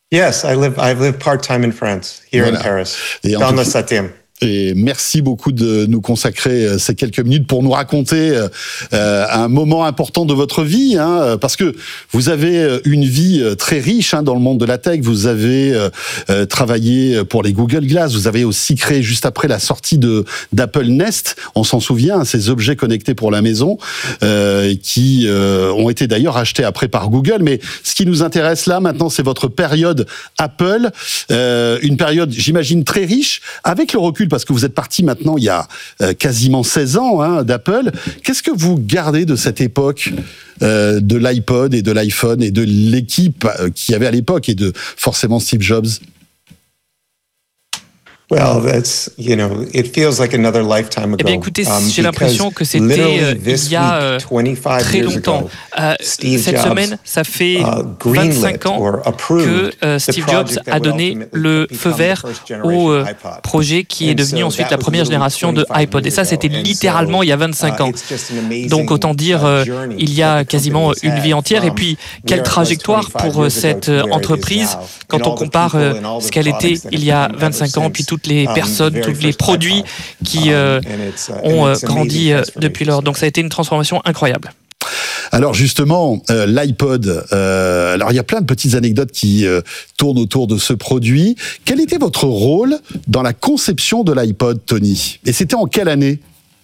Yes, I live part-time in France, here in Paris, dans le 7e. Et merci beaucoup de nous consacrer ces quelques minutes pour nous raconter un moment important de votre vie, hein, parce que vous avez une vie très riche dans le monde de la tech. Vous avez travaillé pour les Google Glass. Vous avez aussi créé juste après la sortie d'Apple Nest. On s'en souvient, ces objets connectés pour la maison qui ont été d'ailleurs achetés après par Google. Mais ce qui nous intéresse là maintenant, c'est votre période Apple, une période, j'imagine, très riche. Avec le recul, parce que vous êtes parti maintenant il y a quasiment 16 ans d'Apple. Qu'est-ce que vous gardez de cette époque de l'iPod et de l'iPhone et de l'équipe qu'il y avait à l'époque et de forcément Steve Jobs? Well, it feels like another lifetime ago. Eh bien, écoutez, j'ai l'impression que c'était il y a très longtemps. Cette semaine, ça fait 25 ans que Steve Jobs a donné le feu vert au projet qui est devenu ensuite la première génération de iPod. Et ça, c'était littéralement il y a 25 ans. Donc, autant dire, il y a quasiment une vie entière. Et puis, quelle trajectoire pour cette entreprise quand on compare ce qu'elle était il y a 25 ans, puis toutes les personnes, tous les produits qui ont grandi depuis lors. Donc ça a été une transformation incroyable. Alors justement, l'iPod, alors il y a plein de petites anecdotes qui tournent autour de ce produit. Quel était votre rôle dans la conception de l'iPod, Tony? Et c'était en quelle année?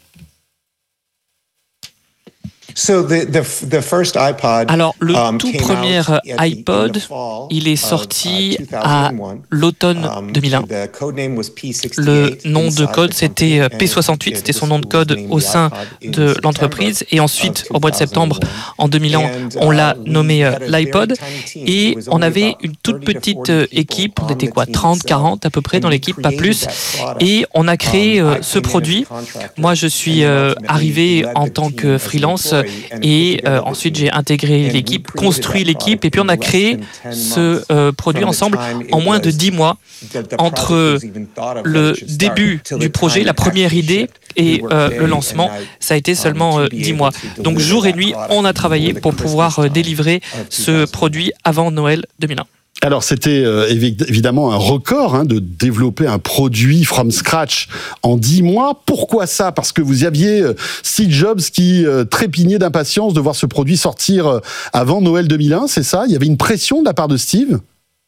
Alors, le tout premier iPod, il est sorti à l'automne 2001. Le nom de code, c'était P68, c'était son nom de code au sein de l'entreprise. Et ensuite, au mois de septembre, en 2001, on l'a nommé l'iPod. Et on avait une toute petite équipe, on était 30, 40 à peu près dans l'équipe, pas plus. Et on a créé ce produit. Moi, je suis arrivé en tant que freelance. Et ensuite, j'ai intégré l'équipe, construit l'équipe, et puis on a créé ce produit ensemble en moins de 10 mois, entre le début du projet, la première idée, et le lancement, ça a été seulement 10 mois. Donc jour et nuit, on a travaillé pour pouvoir délivrer ce produit avant Noël 2001. Alors, c'était évidemment un record de développer un produit from scratch en 10 mois. Pourquoi ça? Parce que vous aviez Steve Jobs qui trépignait d'impatience de voir ce produit sortir avant Noël 2001, c'est ça? Il y avait une pression de la part de Steve?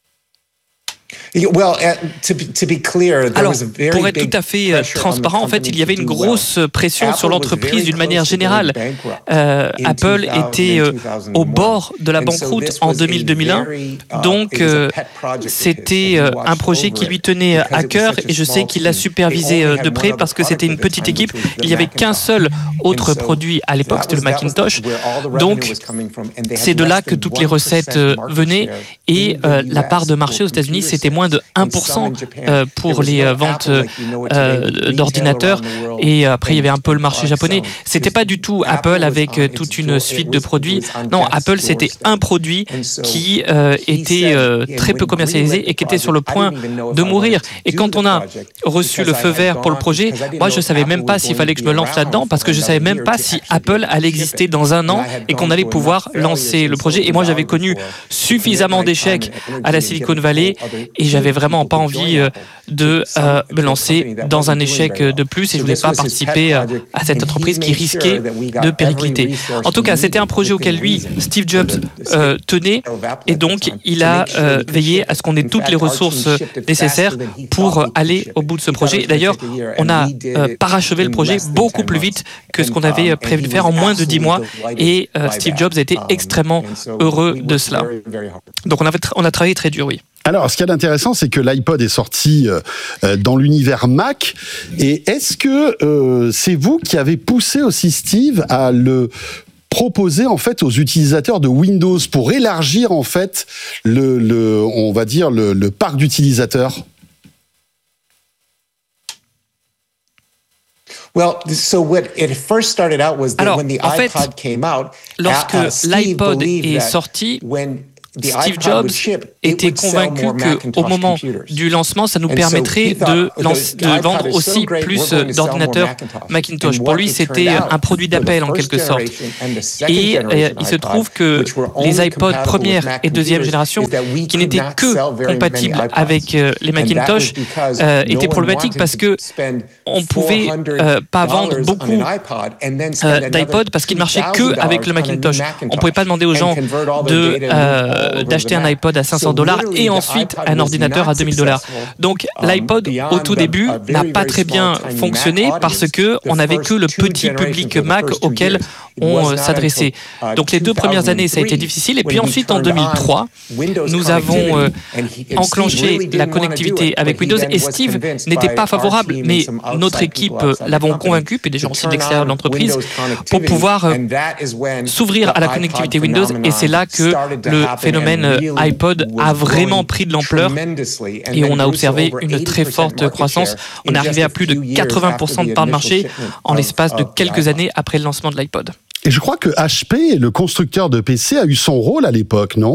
Alors, pour être tout à fait transparent, en fait, il y avait une grosse pression sur l'entreprise d'une manière générale. Apple était au bord de la banqueroute en 2000-2001, donc c'était un projet qui lui tenait à cœur et je sais qu'il l'a supervisé de près parce que c'était une petite équipe. Il n'y avait qu'un seul autre produit à l'époque, c'était le Macintosh. Donc, c'est de là que toutes les recettes venaient et la part de marché aux États-Unis, c'était moins de 1% pour les ventes d'ordinateurs. Et après, il y avait un peu le marché japonais. C'était pas du tout Apple avec toute une suite de produits. Non, Apple, c'était un produit qui était très peu commercialisé et qui était sur le point de mourir. Et quand on a reçu le feu vert pour le projet, moi, je savais même pas s'il fallait que je me lance là-dedans parce que je savais même pas si Apple allait exister dans un an et qu'on allait pouvoir lancer le projet. Et moi, j'avais connu suffisamment d'échecs à la Silicon Valley et j'avais vraiment pas envie de me lancer dans un échec de plus et je voulais pas participer à cette entreprise qui risquait de péricliter. En tout cas, c'était un projet auquel lui, Steve Jobs, tenait et donc il a veillé à ce qu'on ait toutes les ressources nécessaires pour aller au bout de ce projet. D'ailleurs, on a parachevé le projet beaucoup plus vite que ce qu'on avait prévu de faire en moins de 10 mois et Steve Jobs a été extrêmement heureux de cela. Donc on a travaillé très dur, oui. Alors, ce qu'il y a d'intéressant, c'est que l'iPod est sorti dans l'univers Mac. Et est-ce que c'est vous qui avez poussé aussi Steve à le proposer en fait aux utilisateurs de Windows pour élargir en fait on va dire le parc d'utilisateurs? Alors, en fait, lorsque l'iPod est sorti, Steve Jobs était convaincu qu'au moment du lancement, ça nous permettrait de vendre aussi plus d'ordinateurs Macintosh. Pour lui, c'était un produit d'appel en quelque sorte. Et il se trouve que les iPods première et deuxième génération, qui n'étaient que compatibles avec les Macintosh, étaient problématiques parce que on pouvait pas vendre beaucoup d'iPod parce qu'ils marchaient que avec le Macintosh. On pouvait pas demander aux gens d'acheter un iPod à $500 et ensuite un ordinateur à $2000. Donc l'iPod au tout début n'a pas très bien fonctionné parce que on n'avait que le petit public Mac auquel on s'adressait. Donc les 2 premières années ça a été difficile et puis ensuite en 2003 nous avons enclenché la connectivité avec Windows et Steve n'était pas favorable mais notre équipe l'avons convaincu puis des gens aussi de l'extérieur de l'entreprise pour pouvoir s'ouvrir à la connectivité Windows et c'est là que le phénomène iPod a vraiment pris de l'ampleur et on a observé une très forte croissance. On est arrivé à plus de 80% de part de marché en l'espace de quelques années après le lancement de l'iPod. Et je crois que HP, le constructeur de PC, a eu son rôle à l'époque, non ?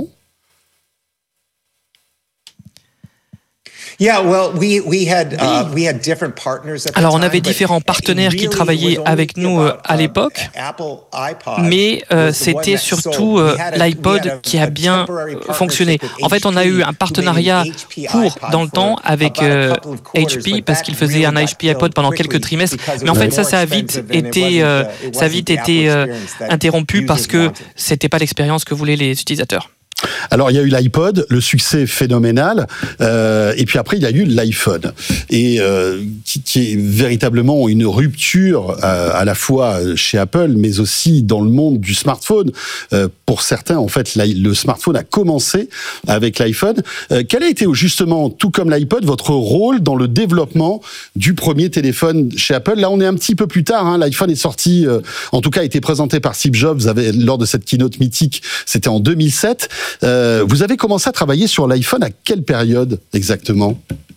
Alors on avait différents partenaires qui travaillaient avec nous à l'époque, mais c'était surtout l'iPod qui a bien fonctionné. En fait, on a eu un partenariat court dans le temps avec HP parce qu'il faisait un HP iPod pendant quelques trimestres, mais en fait ça a vite été interrompu parce que c'était pas l'expérience que voulaient les utilisateurs. Alors il y a eu l'iPod, le succès phénoménal, et puis après il y a eu l'iPhone, et qui est véritablement une rupture à la fois chez Apple, mais aussi dans le monde du smartphone. Pour certains, en fait, le smartphone a commencé avec l'iPhone. Quel a été justement, tout comme l'iPod, votre rôle dans le développement du premier téléphone chez Apple ? Là, on est un petit peu plus tard. L'iPhone est sorti, en tout cas, a été présenté par Steve Jobs lors de cette keynote mythique. C'était en 2007. Vous avez commencé à travailler sur l'iPhone à quelle période exactement ?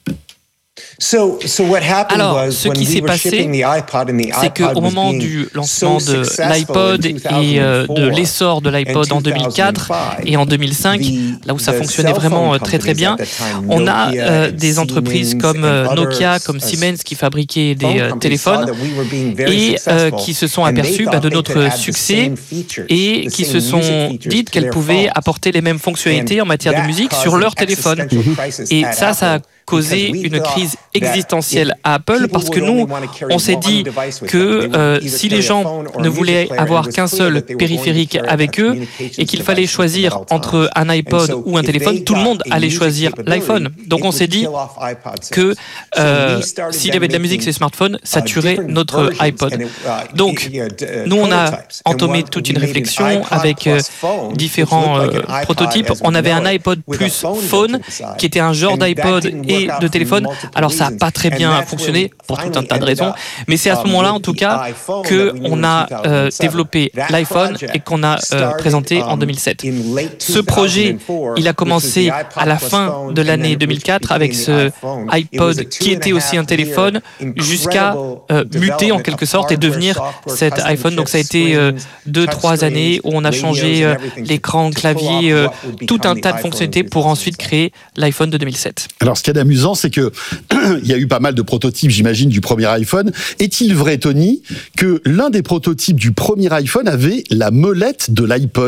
Alors, ce qui s'est passé, c'est qu'au moment du lancement de l'iPod et de l'essor de l'iPod en 2004 et en 2005, là où ça fonctionnait vraiment très très bien, on a des entreprises comme Nokia, comme Siemens qui fabriquaient des téléphones et qui se sont aperçues de notre succès et qui se sont dites qu'elles pouvaient apporter les mêmes fonctionnalités en matière de musique sur leur téléphone. Et ça a causé une crise existentielle à Apple parce que nous, on s'est dit que si les gens ne voulaient avoir qu'un seul périphérique avec eux et qu'il fallait choisir entre un iPod ou un téléphone, tout le monde allait choisir l'iPhone. Donc on s'est dit que s'il y avait de la musique sur les smartphones, ça tuerait notre iPod. Donc nous, on a entamé toute une réflexion avec différents prototypes. On avait un iPod plus phone qui était un genre d'iPod et de téléphone. Alors ça n'a pas très bien fonctionné pour tout un tas de raisons, mais c'est à ce moment-là en tout cas qu'on a développé l'iPhone et qu'on a présenté en 2007. Ce projet, il a commencé à la fin de l'année 2004 avec ce iPod qui était aussi un téléphone jusqu'à muter en quelque sorte et devenir cet iPhone. Donc ça a été 2-3 années où on a changé l'écran, le clavier, tout un tas de fonctionnalités pour ensuite créer l'iPhone de 2007. Alors ce qu'il y a d'amusant, c'est que il y a eu pas mal de prototypes, j'imagine, du premier iPhone. Est-il vrai, Tony, que l'un des prototypes du premier iPhone avait la molette de l'iPod ?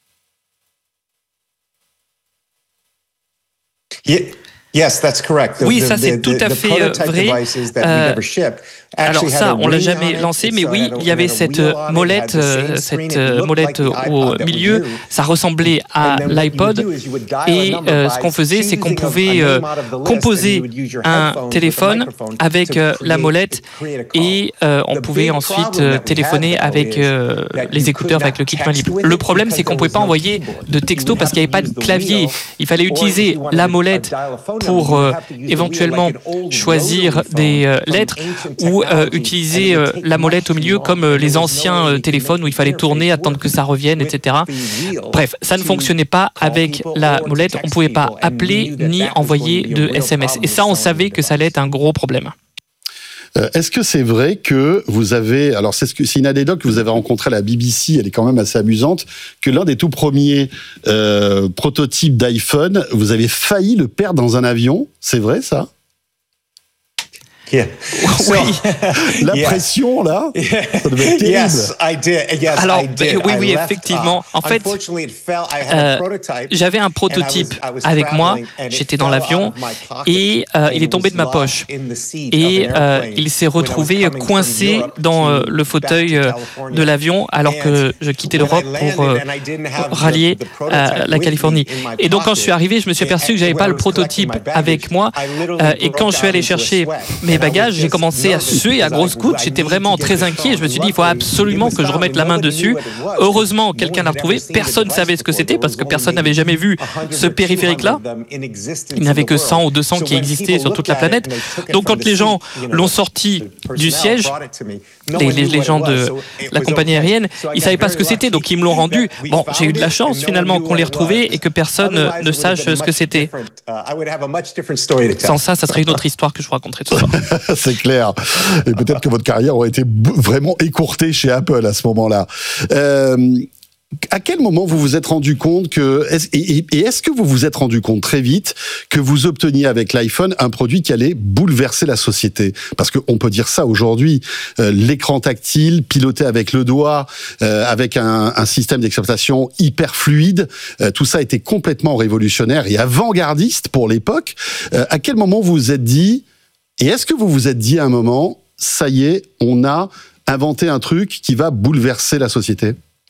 Oui, ça c'est tout à fait vrai. Alors ça, on l'a jamais lancé, mais oui, il y avait cette molette au milieu. Ça ressemblait à l'iPod. Et ce qu'on faisait, c'est qu'on pouvait composer un téléphone avec la molette et on pouvait ensuite téléphoner avec les écouteurs, avec le kit main libre. Le problème, c'est qu'on pouvait pas envoyer de texto parce qu'il n'y avait pas de clavier. Il fallait utiliser la molette pour éventuellement choisir des lettres ou utiliser la molette au milieu comme les anciens téléphones où il fallait tourner, attendre que ça revienne, etc. Bref, ça ne fonctionnait pas avec la molette. On ne pouvait pas appeler ni envoyer de SMS. Et ça, on savait que ça allait être un gros problème. Est-ce que c'est vrai que vous avez, alors c'est une anecdote que vous avez rencontrée à la BBC, elle est quand même assez amusante, que l'un des tout premiers prototypes d'iPhone, vous avez failli le perdre dans un avion, c'est vrai ça? Yeah. Oui. La pression, là, ça devait être terrible. Yes, I did. Yes, alors, I did. oui, effectivement. En fait, j'avais un prototype avec moi, j'étais dans l'avion, et il est tombé de ma poche. Et il s'est retrouvé coincé dans le fauteuil de l'avion, alors que je quittais l'Europe pour rallier la Californie. Et donc, quand je suis arrivé, je me suis aperçu que j'avais pas le prototype avec moi. Et quand je suis allé chercher mes bagages, j'ai commencé à suer à grosses gouttes. J'étais vraiment très inquiet. Je me suis dit, il faut absolument que je remette la main dessus. Heureusement, quelqu'un l'a retrouvé. Personne ne savait ce que c'était parce que personne n'avait jamais vu ce périphérique-là. Il n'y avait que 100 ou 200 qui existaient sur toute la planète. Donc, quand les gens l'ont sorti du siège, les gens de la compagnie aérienne, ils ne savaient pas ce que c'était. Donc, ils me l'ont rendu. Bon, j'ai eu de la chance finalement qu'on l'ait retrouvé et que personne ne sache ce que c'était. Sans ça, ça serait une autre histoire que je vous raconterai tout ça. C'est clair. Et peut-être que votre carrière aurait été vraiment écourtée chez Apple à ce moment-là. À quel moment vous vous êtes rendu compte que... est-ce que vous vous êtes rendu compte très vite que vous obteniez avec l'iPhone un produit qui allait bouleverser la société? Parce qu'on peut dire ça aujourd'hui. L'écran tactile, piloté avec le doigt, avec un système d'exploitation hyper fluide, tout ça était complètement révolutionnaire et avant-gardiste pour l'époque. À quel moment vous vous êtes dit... Et est-ce que vous vous êtes dit à un moment, ça y est, on a inventé un truc qui va bouleverser la société?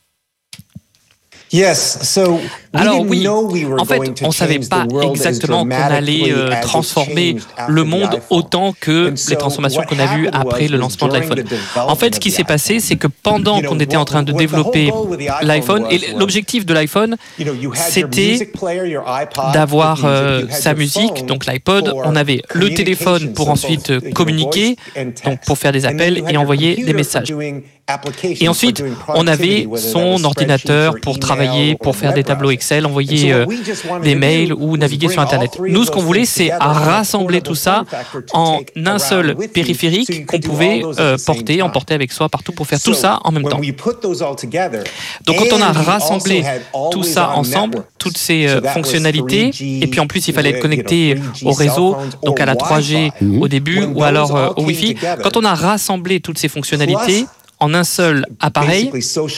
Alors oui, en fait, on ne savait pas exactement qu'on allait transformer le monde autant que les transformations qu'on a vues après le lancement de l'iPhone. En fait, ce qui s'est passé, c'est que pendant qu'on était en train de développer l'iPhone, et l'objectif de l'iPhone, c'était d'avoir sa musique, donc l'iPod, on avait le téléphone pour ensuite communiquer, donc pour faire des appels et envoyer des messages. Et ensuite, on avait son ordinateur pour travailler, pour faire des tableaux Excel, envoyer des mails ou naviguer sur Internet. Nous, ce qu'on voulait, c'est rassembler tout ça en un seul périphérique qu'on pouvait emporter avec soi partout pour faire tout ça en même temps. Donc, quand on a rassemblé tout ça ensemble, toutes ces fonctionnalités, et puis en plus, il fallait être connecté au réseau, donc à la 3G au début, ou alors au Wi-Fi. Quand on a rassemblé toutes ces fonctionnalités en un seul appareil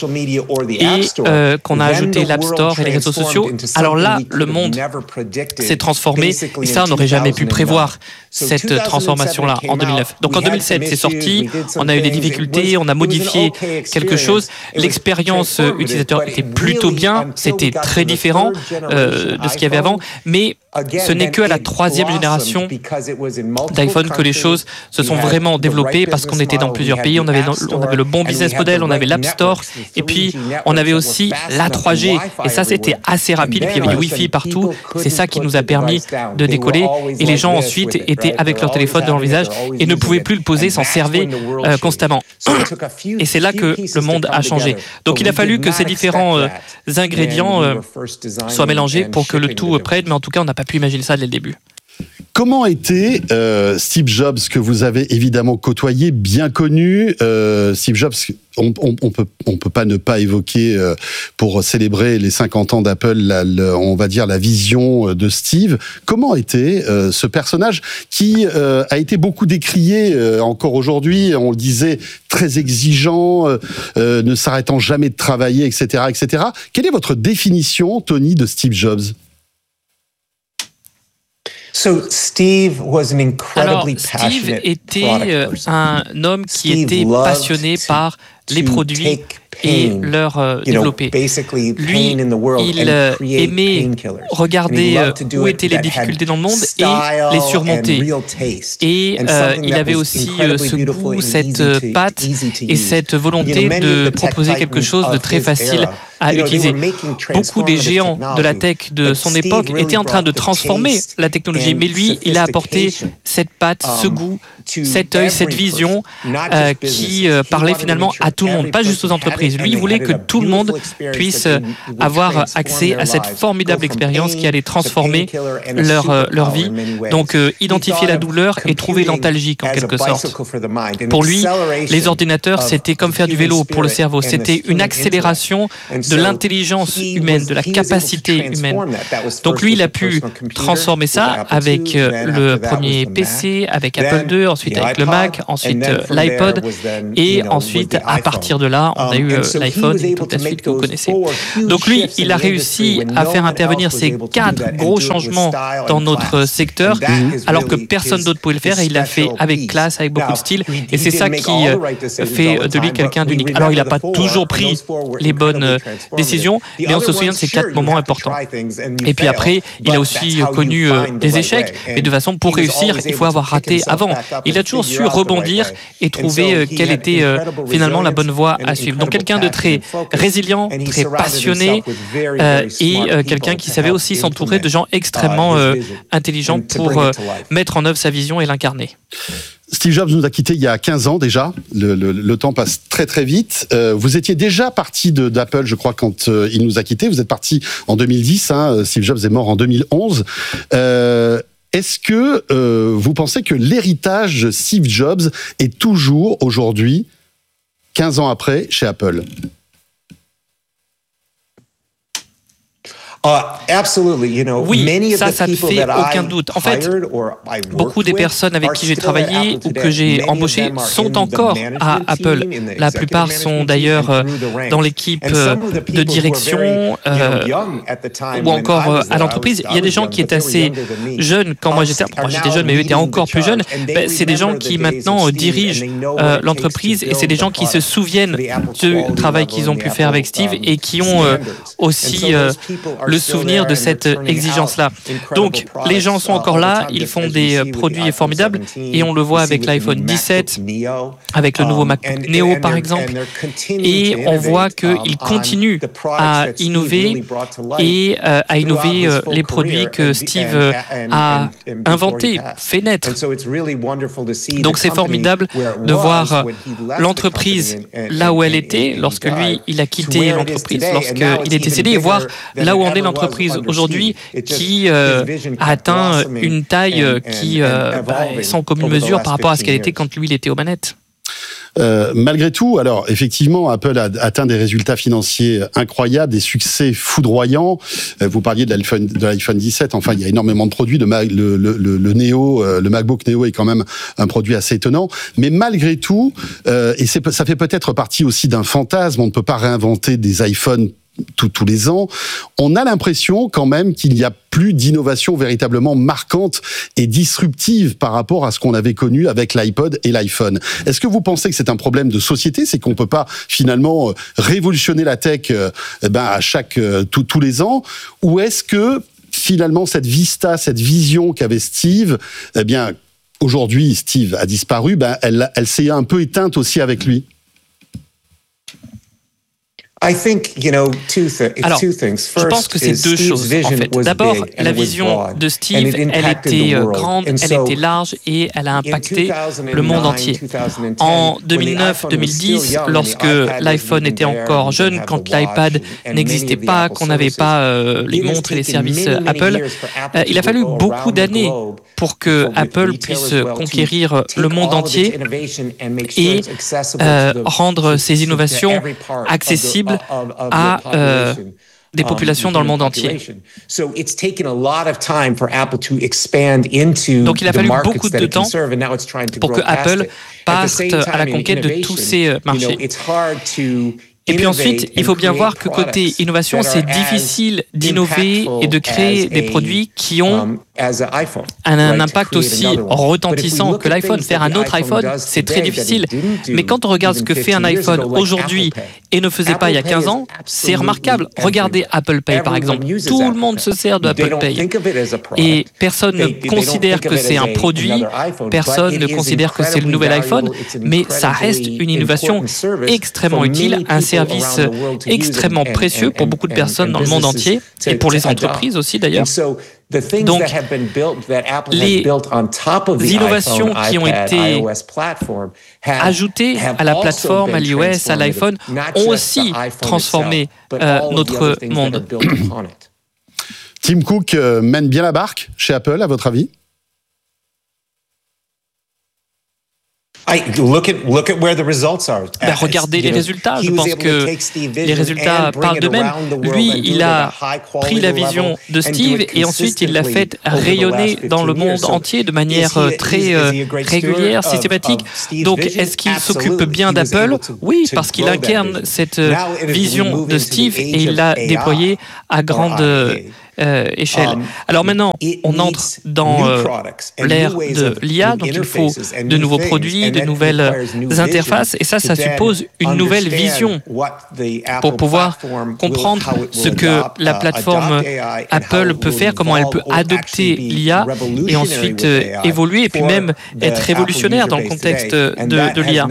et qu'on a ajouté l'App Store et les réseaux sociaux, alors là, le monde s'est transformé et ça, on n'aurait jamais pu prévoir cette transformation-là en 2009. Donc en 2007, c'est sorti, on a eu des difficultés, on a modifié quelque chose. L'expérience utilisateur était plutôt bien, c'était très différent de ce qu'il y avait avant, mais ce n'est qu'à la 3e génération d'iPhone que les choses se sont vraiment développées parce qu'on était dans plusieurs pays, on avait le bon business model, on avait l'App Store et puis on avait aussi la 3G et ça c'était assez rapide, puis il y avait du Wi-Fi partout, c'est ça qui nous a permis de décoller et les gens ensuite étaient avec leur téléphone devant le visage et ne pouvaient plus le poser, s'en servaient constamment. Et c'est là que le monde a changé. Donc il a fallu que ces différents ingrédients soient mélangés pour que le tout prenne, mais en tout cas on n'a pas pu imaginer ça dès le début. Comment était Steve Jobs, que vous avez évidemment côtoyé, bien connu? Steve Jobs, on peut pas ne pas évoquer, pour célébrer les 50 ans d'Apple, on va dire la vision de Steve. Comment était ce personnage qui a été beaucoup décrié encore aujourd'hui? On le disait, très exigeant, ne s'arrêtant jamais de travailler, etc., etc. Quelle est votre définition, Tony, de Steve Jobs? Steve était un homme qui était passionné par les produits et leur développer. Lui, il aimait regarder où étaient les difficultés dans le monde et les surmonter. Et il avait aussi ce goût, cette patte et cette volonté de proposer quelque chose de très facile à utiliser. Beaucoup des géants de la tech de son époque étaient en train de transformer la technologie, mais lui, il a apporté cette patte, ce goût, cet œil, cette vision qui parlait finalement à tout le monde, pas juste aux entreprises. Lui, il voulait que tout le monde puisse avoir accès à cette formidable expérience qui allait transformer leur vie. Donc, identifier la douleur et trouver l'antalgique en quelque sorte. Pour lui, les ordinateurs, c'était comme faire du vélo pour le cerveau. C'était une accélération de l'intelligence humaine, de la capacité humaine. Donc lui, il a pu transformer ça avec le premier PC, avec Apple II, ensuite avec le Mac, ensuite l'iPod, et ensuite, à partir de là, on a eu l'iPhone et toute la suite que vous connaissez. Donc lui, il a réussi à faire intervenir ces 4 gros changements dans notre secteur, alors que personne d'autre pouvait le faire, et il l'a fait avec classe, avec beaucoup de style, et c'est ça qui fait de lui quelqu'un d'unique. Alors il n'a pas toujours pris les bonnes décisions, mais on se souvient de ces 4 moments importants. Et puis après, il a aussi connu des échecs, mais de façon, pour réussir, il faut avoir raté avant. Il a toujours su rebondir et trouver quelle était finalement la bonne voie à suivre. Donc quelqu'un de très résilient, très passionné, et quelqu'un qui savait aussi s'entourer de gens extrêmement intelligents pour mettre en œuvre sa vision et l'incarner. Steve Jobs nous a quittés il y a 15 ans déjà. Le temps passe très très vite. Vous étiez déjà parti d'Apple, je crois, quand il nous a quittés. Vous êtes parti en 2010. Steve Jobs est mort en 2011. Est-ce que vous pensez que l'héritage de Steve Jobs est toujours aujourd'hui, 15 ans après, chez Apple ? Oui, ça ne fait aucun doute. En fait, beaucoup des personnes avec qui j'ai travaillé ou que j'ai embauchées sont encore à Apple. La plupart sont d'ailleurs dans l'équipe de direction ou encore à l'entreprise. Il y a des gens qui étaient assez jeunes quand moi j'étais jeune, mais eux étaient encore plus jeunes. C'est des gens qui maintenant dirigent l'entreprise, et c'est des gens qui se souviennent du travail qu'ils ont pu faire avec Steve et qui ont aussi le souvenir de cette exigence-là. Donc, les gens sont encore là, ils font des produits formidables, et on le voit avec l'iPhone 17, avec le nouveau MacBook Neo, par exemple, et on voit qu'ils continuent à innover et à innover les produits que Steve a inventés, fait naître. Donc, c'est formidable de voir l'entreprise là où elle était lorsque lui, il a quitté l'entreprise, lorsqu'il était décédé, et voir là où on est l'entreprise aujourd'hui, qui a atteint une taille qui est sans commune mesure par rapport à ce qu'elle était quand lui, il était aux manettes. Malgré tout, alors effectivement, Apple a atteint des résultats financiers incroyables, des succès foudroyants. Vous parliez de l'iPhone 17. Enfin, il y a énormément de produits. Le Neo, le MacBook Neo est quand même un produit assez étonnant. Mais malgré tout, et ça fait peut-être partie aussi d'un fantasme. On ne peut pas réinventer des iPhones tous les ans, on a l'impression quand même qu'il n'y a plus d'innovation véritablement marquante et disruptive par rapport à ce qu'on avait connu avec l'iPod et l'iPhone. Est-ce que vous pensez que c'est un problème de société, c'est qu'on peut pas finalement révolutionner la tech à tous les ans, ou est-ce que finalement cette vista, cette vision qu'avait Steve, aujourd'hui Steve a disparu, elle s'est un peu éteinte aussi avec lui? Alors, je pense que c'est deux choses, en fait. D'abord, la vision de Steve, elle était grande, elle était large, et elle a impacté le monde entier. En 2009-2010, lorsque l'iPhone était encore jeune, quand l'iPad n'existait pas, qu'on n'avait pas les montres et les services Apple, il a fallu beaucoup d'années pour que Apple puisse conquérir le monde entier et rendre ses innovations accessibles à des populations dans le monde entier. Donc il a fallu beaucoup de temps pour que Apple passe à la conquête de tous ces marchés. Et puis ensuite, il faut bien voir que côté innovation, c'est difficile d'innover et de créer des produits qui ont un impact aussi retentissant que l'iPhone. Faire un autre iPhone, c'est très difficile. Mais quand on regarde ce que fait un iPhone aujourd'hui et ne faisait pas il y a 15 ans, c'est remarquable. Regardez Apple Pay, par exemple. Tout le monde se sert de Apple Pay. Et personne ne considère que c'est un produit, personne ne considère que c'est le nouvel iPhone, mais ça reste une innovation extrêmement utile, un service extrêmement précieux pour beaucoup de personnes dans le monde entier, et pour les entreprises aussi d'ailleurs. Donc, les innovations qui ont été ajoutées à la plateforme, à l'iOS, à l'iPhone, ont aussi transformé notre monde. Tim Cook mène bien la barque chez Apple, à votre avis ? Regardez les résultats. Je pense que les résultats parlent d'eux-mêmes. Lui, il a pris la vision de Steve et ensuite il l'a fait rayonner dans le monde entier de manière très régulière, systématique. Donc, est-ce qu'il s'occupe bien d'Apple ? Oui, parce qu'il incarne cette vision de Steve et il l'a déployée à grande échelle. Alors maintenant, on entre dans l'ère de l'IA, donc il faut de nouveaux produits, de nouvelles interfaces, et ça suppose une nouvelle vision pour pouvoir comprendre ce que la plateforme Apple peut faire, comment elle peut adopter l'IA et ensuite évoluer, et puis même être révolutionnaire dans le contexte de l'IA.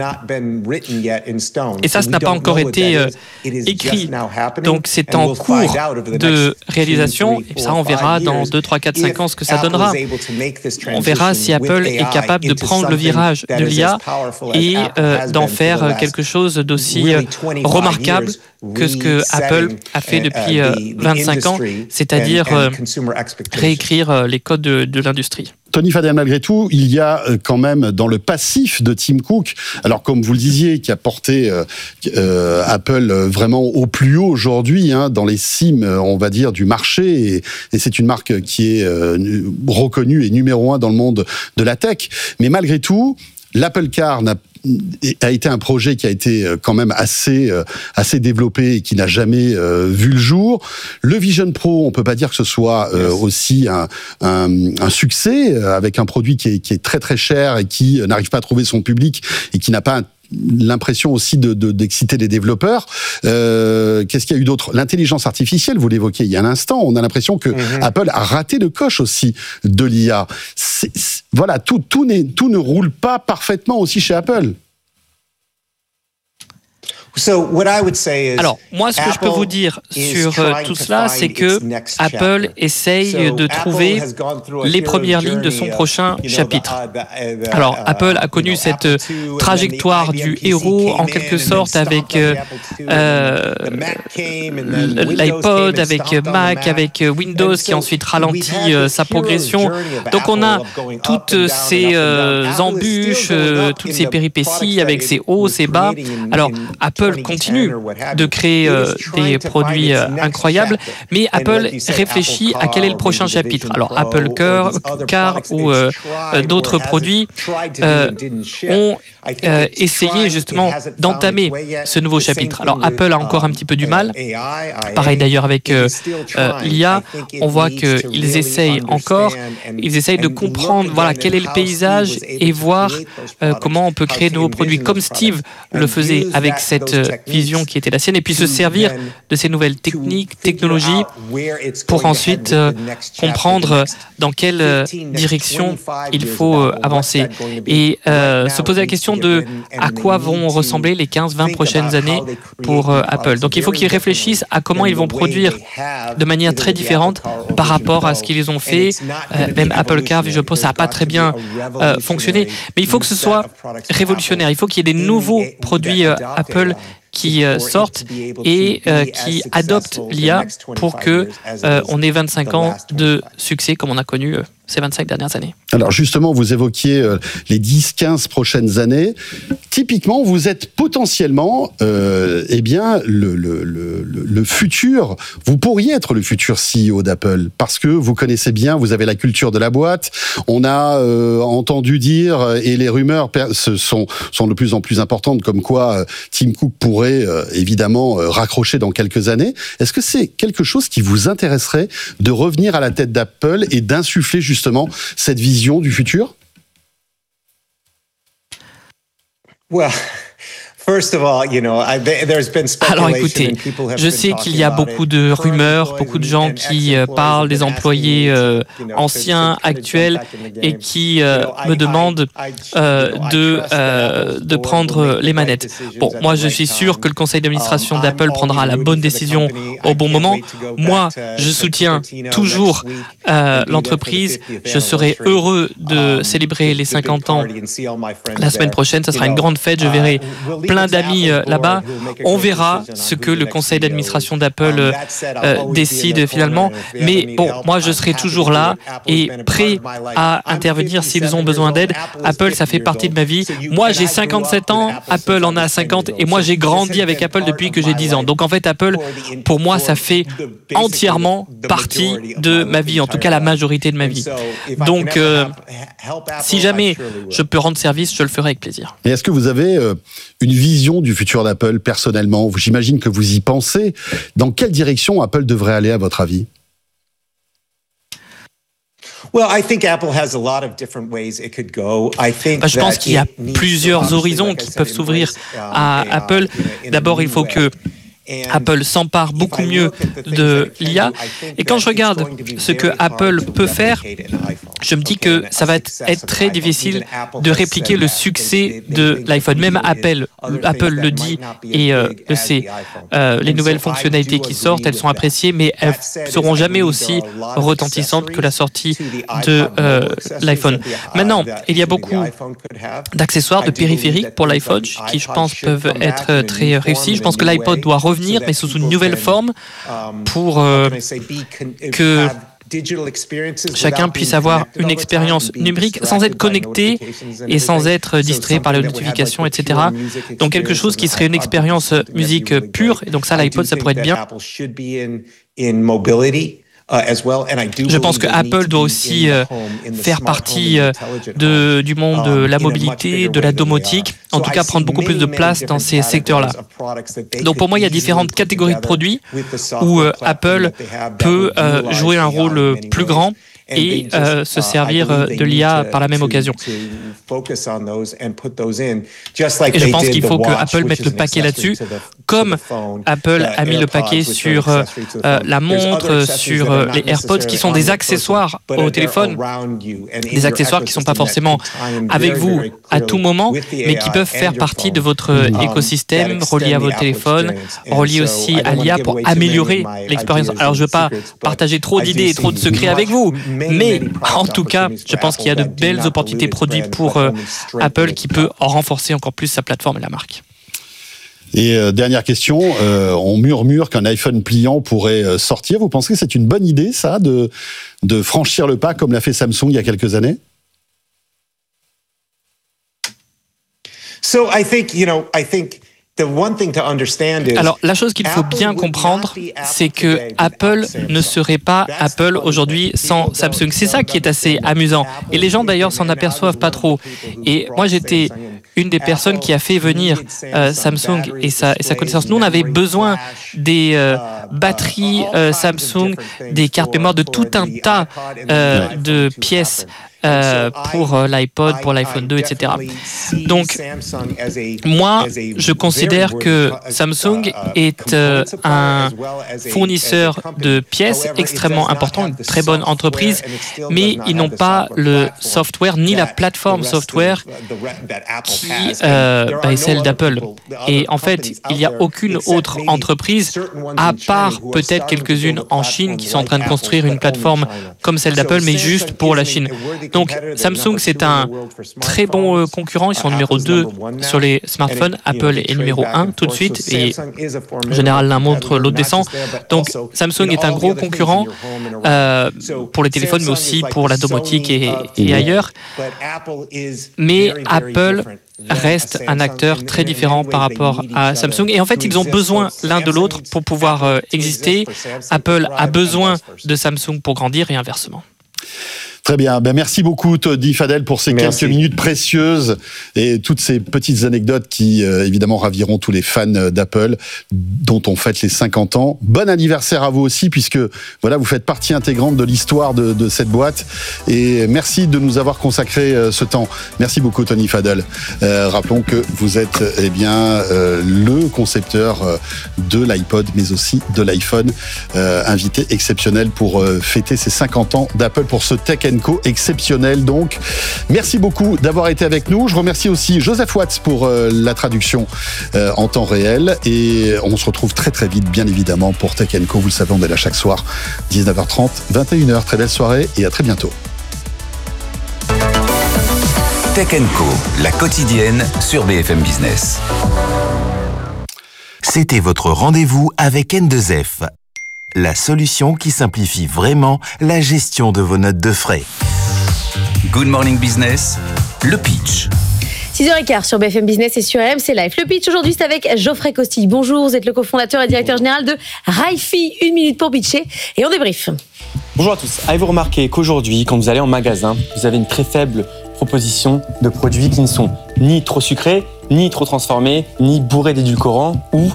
Et ça n'a pas encore été écrit, donc c'est en cours de réalisation. Et ça, on verra dans 2, 3, 4, 5 ans ce que ça donnera. On verra si Apple est capable de prendre le virage de l'IA et d'en faire quelque chose d'aussi remarquable que ce que Apple a fait depuis 25 ans, c'est-à-dire réécrire les codes de l'industrie. Tony Fadel, malgré tout, il y a quand même dans le passif de Tim Cook, alors comme vous le disiez, qui a porté Apple vraiment au plus haut aujourd'hui, dans les cimes, on va dire, du marché, et c'est une marque qui est reconnue et numéro 1 dans le monde de la tech. Mais malgré tout, l'Apple Car a été un projet qui a été quand même assez développé et qui n'a jamais vu le jour. Le Vision Pro, on peut pas dire que ce soit aussi un succès, avec un produit qui est très très cher et qui n'arrive pas à trouver son public et qui n'a pas l'impression aussi d'exciter les développeurs. Qu'est-ce qu'il y a eu d'autre ? L'intelligence artificielle, vous l'évoquiez il y a un instant, on a l'impression que Apple a raté le coche aussi de l'IA. Voilà, tout ne roule pas parfaitement aussi chez Apple. Alors, moi, ce que je peux vous dire sur tout cela, c'est que Apple essaye de trouver les premières lignes de son prochain chapitre. Alors, Apple a connu cette trajectoire du héros, en quelque sorte, avec l'iPod, avec Mac, avec Windows, qui a ensuite ralenti sa progression. Donc, on a toutes ces embûches, toutes ces péripéties, avec ses hauts, ses bas. Alors, Apple continue de créer des produits incroyables, mais Apple réfléchit à quel est le prochain chapitre. Alors Apple Car ou d'autres produits ont essayé justement d'entamer ce nouveau chapitre. Alors Apple a encore un petit peu du mal. Pareil d'ailleurs avec l'IA, on voit qu'ils essayent encore, ils essayent de comprendre quel est le paysage et voir comment on peut créer de nouveaux produits comme Steve le faisait avec cette vision qui était la sienne, et puis se servir de ces nouvelles technologies pour ensuite comprendre dans quelle direction il faut avancer. Et se poser la question de à quoi vont ressembler les 15-20 prochaines années pour Apple. Donc il faut qu'ils réfléchissent à comment ils vont produire de manière très différente par rapport à ce qu'ils ont fait. Même Apple Car, je pense, ça n'a pas très bien fonctionné. Mais il faut que ce soit révolutionnaire. Il faut qu'il y ait des nouveaux produits Apple qui sortent et qui adoptent l'IA pour que on ait 25 ans de succès comme on a connu ces 25 dernières années. Alors justement, vous évoquiez les 10-15 prochaines années. Typiquement, vous êtes potentiellement le futur, vous pourriez être le futur CEO d'Apple, parce que vous connaissez bien, vous avez la culture de la boîte. On a entendu dire, et les rumeurs sont de plus en plus importantes, comme quoi Tim Cook pourrait évidemment raccrocher dans quelques années. Est-ce que c'est quelque chose qui vous intéresserait de revenir à la tête d'Apple et d'insuffler justement cette vision du futur ? Alors écoutez, je sais qu'il y a beaucoup de rumeurs, beaucoup de gens qui parlent des employés anciens, actuels, et qui me demandent de prendre les manettes. Bon, moi je suis sûr que le conseil d'administration d'Apple prendra la bonne décision au bon moment. Moi, je soutiens toujours l'entreprise. Je serai heureux de célébrer les 50 ans la semaine prochaine. Ça sera une grande fête. Je verrai plein d'amis là-bas. On verra ce que le conseil d'administration d'Apple décide finalement. Mais bon, moi, je serai toujours là et prêt à intervenir s'ils ont besoin d'aide. Apple, ça fait partie de ma vie. Moi, j'ai 57 ans. Apple en a 50. Et moi, j'ai grandi avec Apple depuis que j'ai 10 ans. Donc, en fait, Apple, pour moi, ça fait entièrement partie de ma vie. En tout cas, la majorité de ma vie. Donc, si jamais je peux rendre service, je le ferai avec plaisir. Et est-ce que vous avez une vision du futur d'Apple personnellement? J'imagine que vous y pensez. Dans quelle direction Apple devrait aller à votre avis? Je pense qu'il y a plusieurs horizons qui peuvent s'ouvrir à Apple. D'abord, il faut que Apple s'empare beaucoup mieux de l'IA. Et quand je regarde ce que Apple peut faire, je me dis que ça va être très difficile de répliquer le succès de l'iPhone. Même Apple le dit et le sait. Les nouvelles fonctionnalités qui sortent, elles sont appréciées, mais elles ne seront jamais aussi retentissantes que la sortie de l'iPhone. Maintenant, il y a beaucoup d'accessoires, de périphériques pour l'iPhone qui, je pense, peuvent être très réussis. Je pense que l'iPod doit revenir, mais sous une nouvelle forme pour que chacun puisse avoir une expérience numérique sans être connecté et sans être distrait par les notifications, etc. Donc quelque chose qui serait une expérience musique pure. Et donc ça, l'iPod, ça pourrait être bien. Je pense que Apple doit aussi faire partie du monde de la mobilité, de la domotique, en tout cas prendre beaucoup plus de place dans ces secteurs-là. Donc pour moi, il y a différentes catégories de produits où Apple peut jouer un rôle plus grand et se servir de l'IA par la même occasion. Et je pense qu'il faut que Apple mette le paquet là-dessus, comme Apple a mis le paquet sur la montre, sur les AirPods, qui sont des accessoires au téléphone, des accessoires qui ne sont pas forcément avec vous à tout moment, mais qui peuvent faire partie de votre écosystème, reliés à votre téléphone, reliés aussi à l'IA pour améliorer l'expérience. Alors je ne veux pas partager trop d'idées et trop de secrets avec vous, mais en tout cas, je pense qu'il y a de belles opportunités produits pour Apple qui peut en renforcer encore plus sa plateforme et la marque. Et dernière question, on murmure qu'un iPhone pliant pourrait sortir. Vous pensez que c'est une bonne idée, ça, de franchir le pas comme l'a fait Samsung il y a quelques années? Alors, la chose qu'il faut bien comprendre, c'est que Apple ne serait pas Apple aujourd'hui sans Samsung. C'est ça qui est assez amusant. Et les gens, d'ailleurs, s'en aperçoivent pas trop. Et moi, j'étais une des personnes qui a fait venir Samsung et sa connaissance. Nous, on avait besoin des batteries Samsung, des cartes mémoire, de tout un tas de pièces pour l'iPod, pour l'iPhone 2, etc. Donc, moi, je considère que Samsung est un fournisseur de pièces extrêmement important, une très bonne entreprise, mais ils n'ont pas le software ni la plateforme software qui est celle d'Apple. Et en fait, il n'y a aucune autre entreprise, à part peut-être quelques-unes en Chine, qui sont en train de construire une plateforme comme celle d'Apple, mais juste pour la Chine. Donc, Samsung, c'est un très bon concurrent. Ils sont numéro 2 sur les smartphones. Apple est numéro 1 tout de suite. Et en général, l'un montre, l'autre descend. Donc, Samsung est un gros concurrent pour les téléphones, mais aussi pour la domotique et ailleurs. Mais Apple reste un acteur très différent par rapport à Samsung. Et en fait, ils ont besoin l'un de l'autre pour pouvoir exister. Apple a besoin de Samsung pour grandir et inversement. Très bien. Merci beaucoup, Tony Fadel, pour ces quelques minutes précieuses et toutes ces petites anecdotes qui, évidemment, raviront tous les fans d'Apple, dont on fête les 50 ans. Bon anniversaire à vous aussi, puisque voilà, vous faites partie intégrante de l'histoire de cette boîte. Et merci de nous avoir consacré ce temps. Merci beaucoup, Tony Fadel. Rappelons que vous êtes le concepteur de l'iPod, mais aussi de l'iPhone, invité exceptionnel pour fêter ces 50 ans d'Apple pour ce Tech & Co exceptionnel. Donc, merci beaucoup d'avoir été avec nous. Je remercie aussi Joseph Watts pour la traduction en temps réel. Et on se retrouve très très vite, bien évidemment, pour Tech & Co. Vous le savez, on est là chaque soir, 19h30, 21h. Très belle soirée et à très bientôt. Tech & Co, la quotidienne sur BFM Business. C'était votre rendez-vous avec N2F, la solution qui simplifie vraiment la gestion de vos notes de frais. Good Morning Business, le pitch. 6h15 sur BFM Business et sur RMC Live. Le pitch aujourd'hui, c'est avec Geoffrey Costille. Bonjour, vous êtes le cofondateur et directeur général de Raifi. 1 minute pour pitcher et on débrief. Bonjour à tous. Avez-vous remarqué qu'aujourd'hui, quand vous allez en magasin, vous avez une très faible proposition de produits qui ne sont ni trop sucrés, ni trop transformés, ni bourrés d'édulcorants ou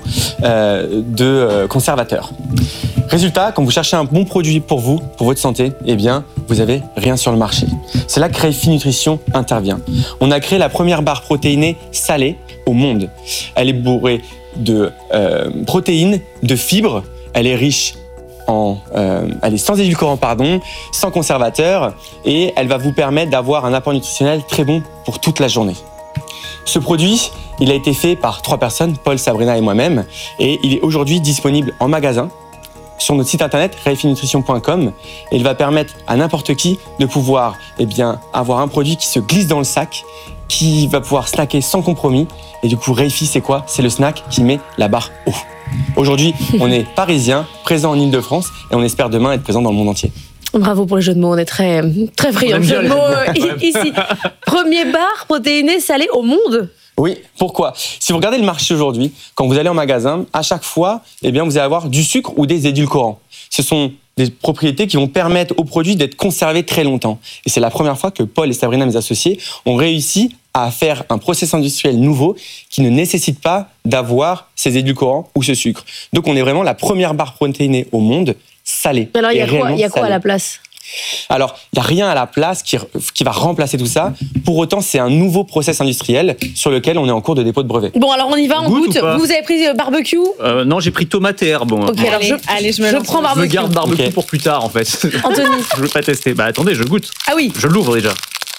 de conservateurs. Résultat, quand vous cherchez un bon produit pour vous, pour votre santé, eh bien, vous n'avez rien sur le marché. C'est là que Raifi Nutrition intervient. On a créé la première barre protéinée salée au monde. Elle est bourrée de protéines, de fibres, elle est riche elle est sans édulcorant, sans conservateur, et elle va vous permettre d'avoir un apport nutritionnel très bon pour toute la journée. Ce produit, il a été fait par 3 personnes, Paul, Sabrina et moi-même, et il est aujourd'hui disponible en magasin, sur notre site internet raifinutrition.com, et il va permettre à n'importe qui de pouvoir avoir un produit qui se glisse dans le sac, qui va pouvoir snacker sans compromis. Et du coup, Raifi, c'est quoi ? C'est le snack qui met la barre haut. Aujourd'hui, on est parisien, présent en Ile-de-France, et on espère demain être présent dans le monde entier. Bravo pour les jeux de mots, on est très friands de jeux de mots ici. Premier bar protéiné salé au monde. Oui, pourquoi ? Si vous regardez le marché aujourd'hui, quand vous allez en magasin, à chaque fois, vous allez avoir du sucre ou des édulcorants. Ce sont des propriétés qui vont permettre aux produits d'être conservés très longtemps. Et c'est la première fois que Paul et Sabrina, mes associés, ont réussi à faire un process industriel nouveau qui ne nécessite pas d'avoir ces édulcorants ou ce sucre. Donc on est vraiment la première barre protéinée au monde salée. Alors il y a quoi à la place ? Alors, il n'y a rien à la place qui va remplacer tout ça. Pour autant, c'est un nouveau process industriel sur lequel on est en cours de dépôt de brevet. Bon, alors on y va, on goûte. Vous avez pris barbecue ? Non, j'ai pris tomate et herbe. Ok, alors je prends barbecue. Je garde barbecue pour plus tard, en fait. Anthony. Je veux pas tester. Attendez, je goûte. Ah oui. Je l'ouvre déjà.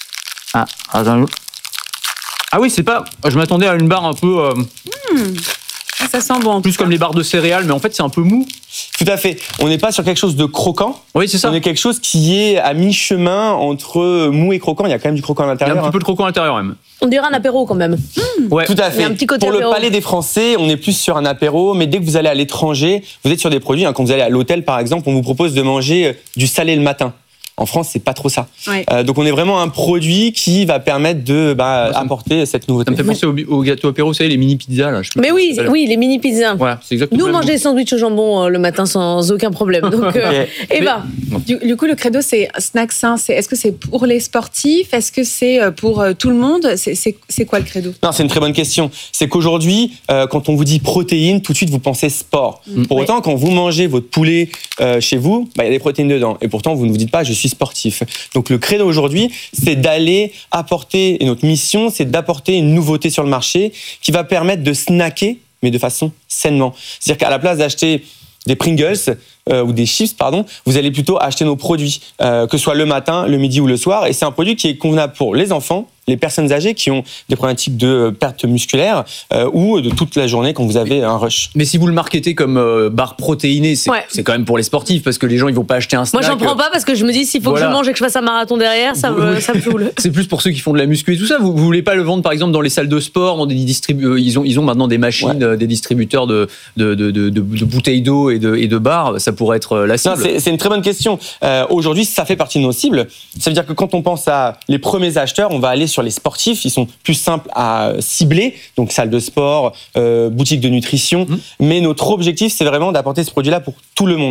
Ah oui, c'est pas... Je m'attendais à une barre un peu... Ça sent bon. Plus comme les barres de céréales, mais en fait, c'est un peu mou. Tout à fait. On n'est pas sur quelque chose de croquant. Oui, c'est ça. On est quelque chose qui est à mi-chemin entre mou et croquant. Il y a quand même du croquant à l'intérieur. Il y a un petit peu de croquant à l'intérieur, même. On dirait un apéro, quand même. Ouais. Tout à fait. Il y a un petit côté Pour apéro. le palais des Français, on est plus sur un apéro. Mais dès que vous allez à l'étranger, vous êtes sur des produits. Quand vous allez à l'hôtel, par exemple, on vous propose de manger du salé le matin. En France, c'est pas trop ça. Ouais. Donc, on est vraiment un produit qui va permettre de apporter cette nouveauté. Ça me fait penser au gâteau apéro, vous savez, les mini pizzas là. Mais oui, les mini pizzas. Voilà, c'est exactement. Nous, on mange des sandwichs au jambon le matin sans aucun problème. Donc, Eva. Du coup, le credo, c'est snack sain. Est-ce que c'est pour les sportifs ? Est-ce que c'est pour tout le monde ? C'est quoi le credo ? Non, c'est une très bonne question. C'est qu'aujourd'hui, quand on vous dit protéines, tout de suite, vous pensez sport. Pour autant, quand vous mangez votre poulet chez vous, il y a des protéines dedans. Et pourtant, vous ne vous dites pas, je suis sportif. Donc le credo aujourd'hui, c'est d'aller apporter, et notre mission, c'est d'apporter une nouveauté sur le marché qui va permettre de snacker, mais de façon sainement. C'est-à-dire qu'à la place d'acheter des Pringles ou des chips, vous allez plutôt acheter nos produits, que ce soit le matin, le midi ou le soir. Et c'est un produit qui est convenable pour les enfants, les personnes âgées qui ont des problématiques de perte musculaire ou de toute la journée quand vous avez un rush. Mais si vous le marketez comme barre protéinée, c'est quand même pour les sportifs parce que les gens ils vont pas acheter un snack. Moi j'en prends pas parce que je me dis s'il faut que je mange et que je fasse un marathon derrière, ça me saoule. C'est plus pour ceux qui font de la muscu et tout ça. Vous voulez pas le vendre par exemple dans les salles de sport, dans des ils ont maintenant des machines, des distributeurs de bouteilles d'eau et de barres. Ça pourrait être la cible. C'est une très bonne question. Aujourd'hui, ça fait partie de nos cibles. Ça veut dire que quand on pense à les premiers acheteurs, on va aller sur les sportifs. Ils sont plus simples à cibler, donc salle de sport, boutique de nutrition. Mais notre objectif, c'est vraiment d'apporter ce produit-là pour tout le monde.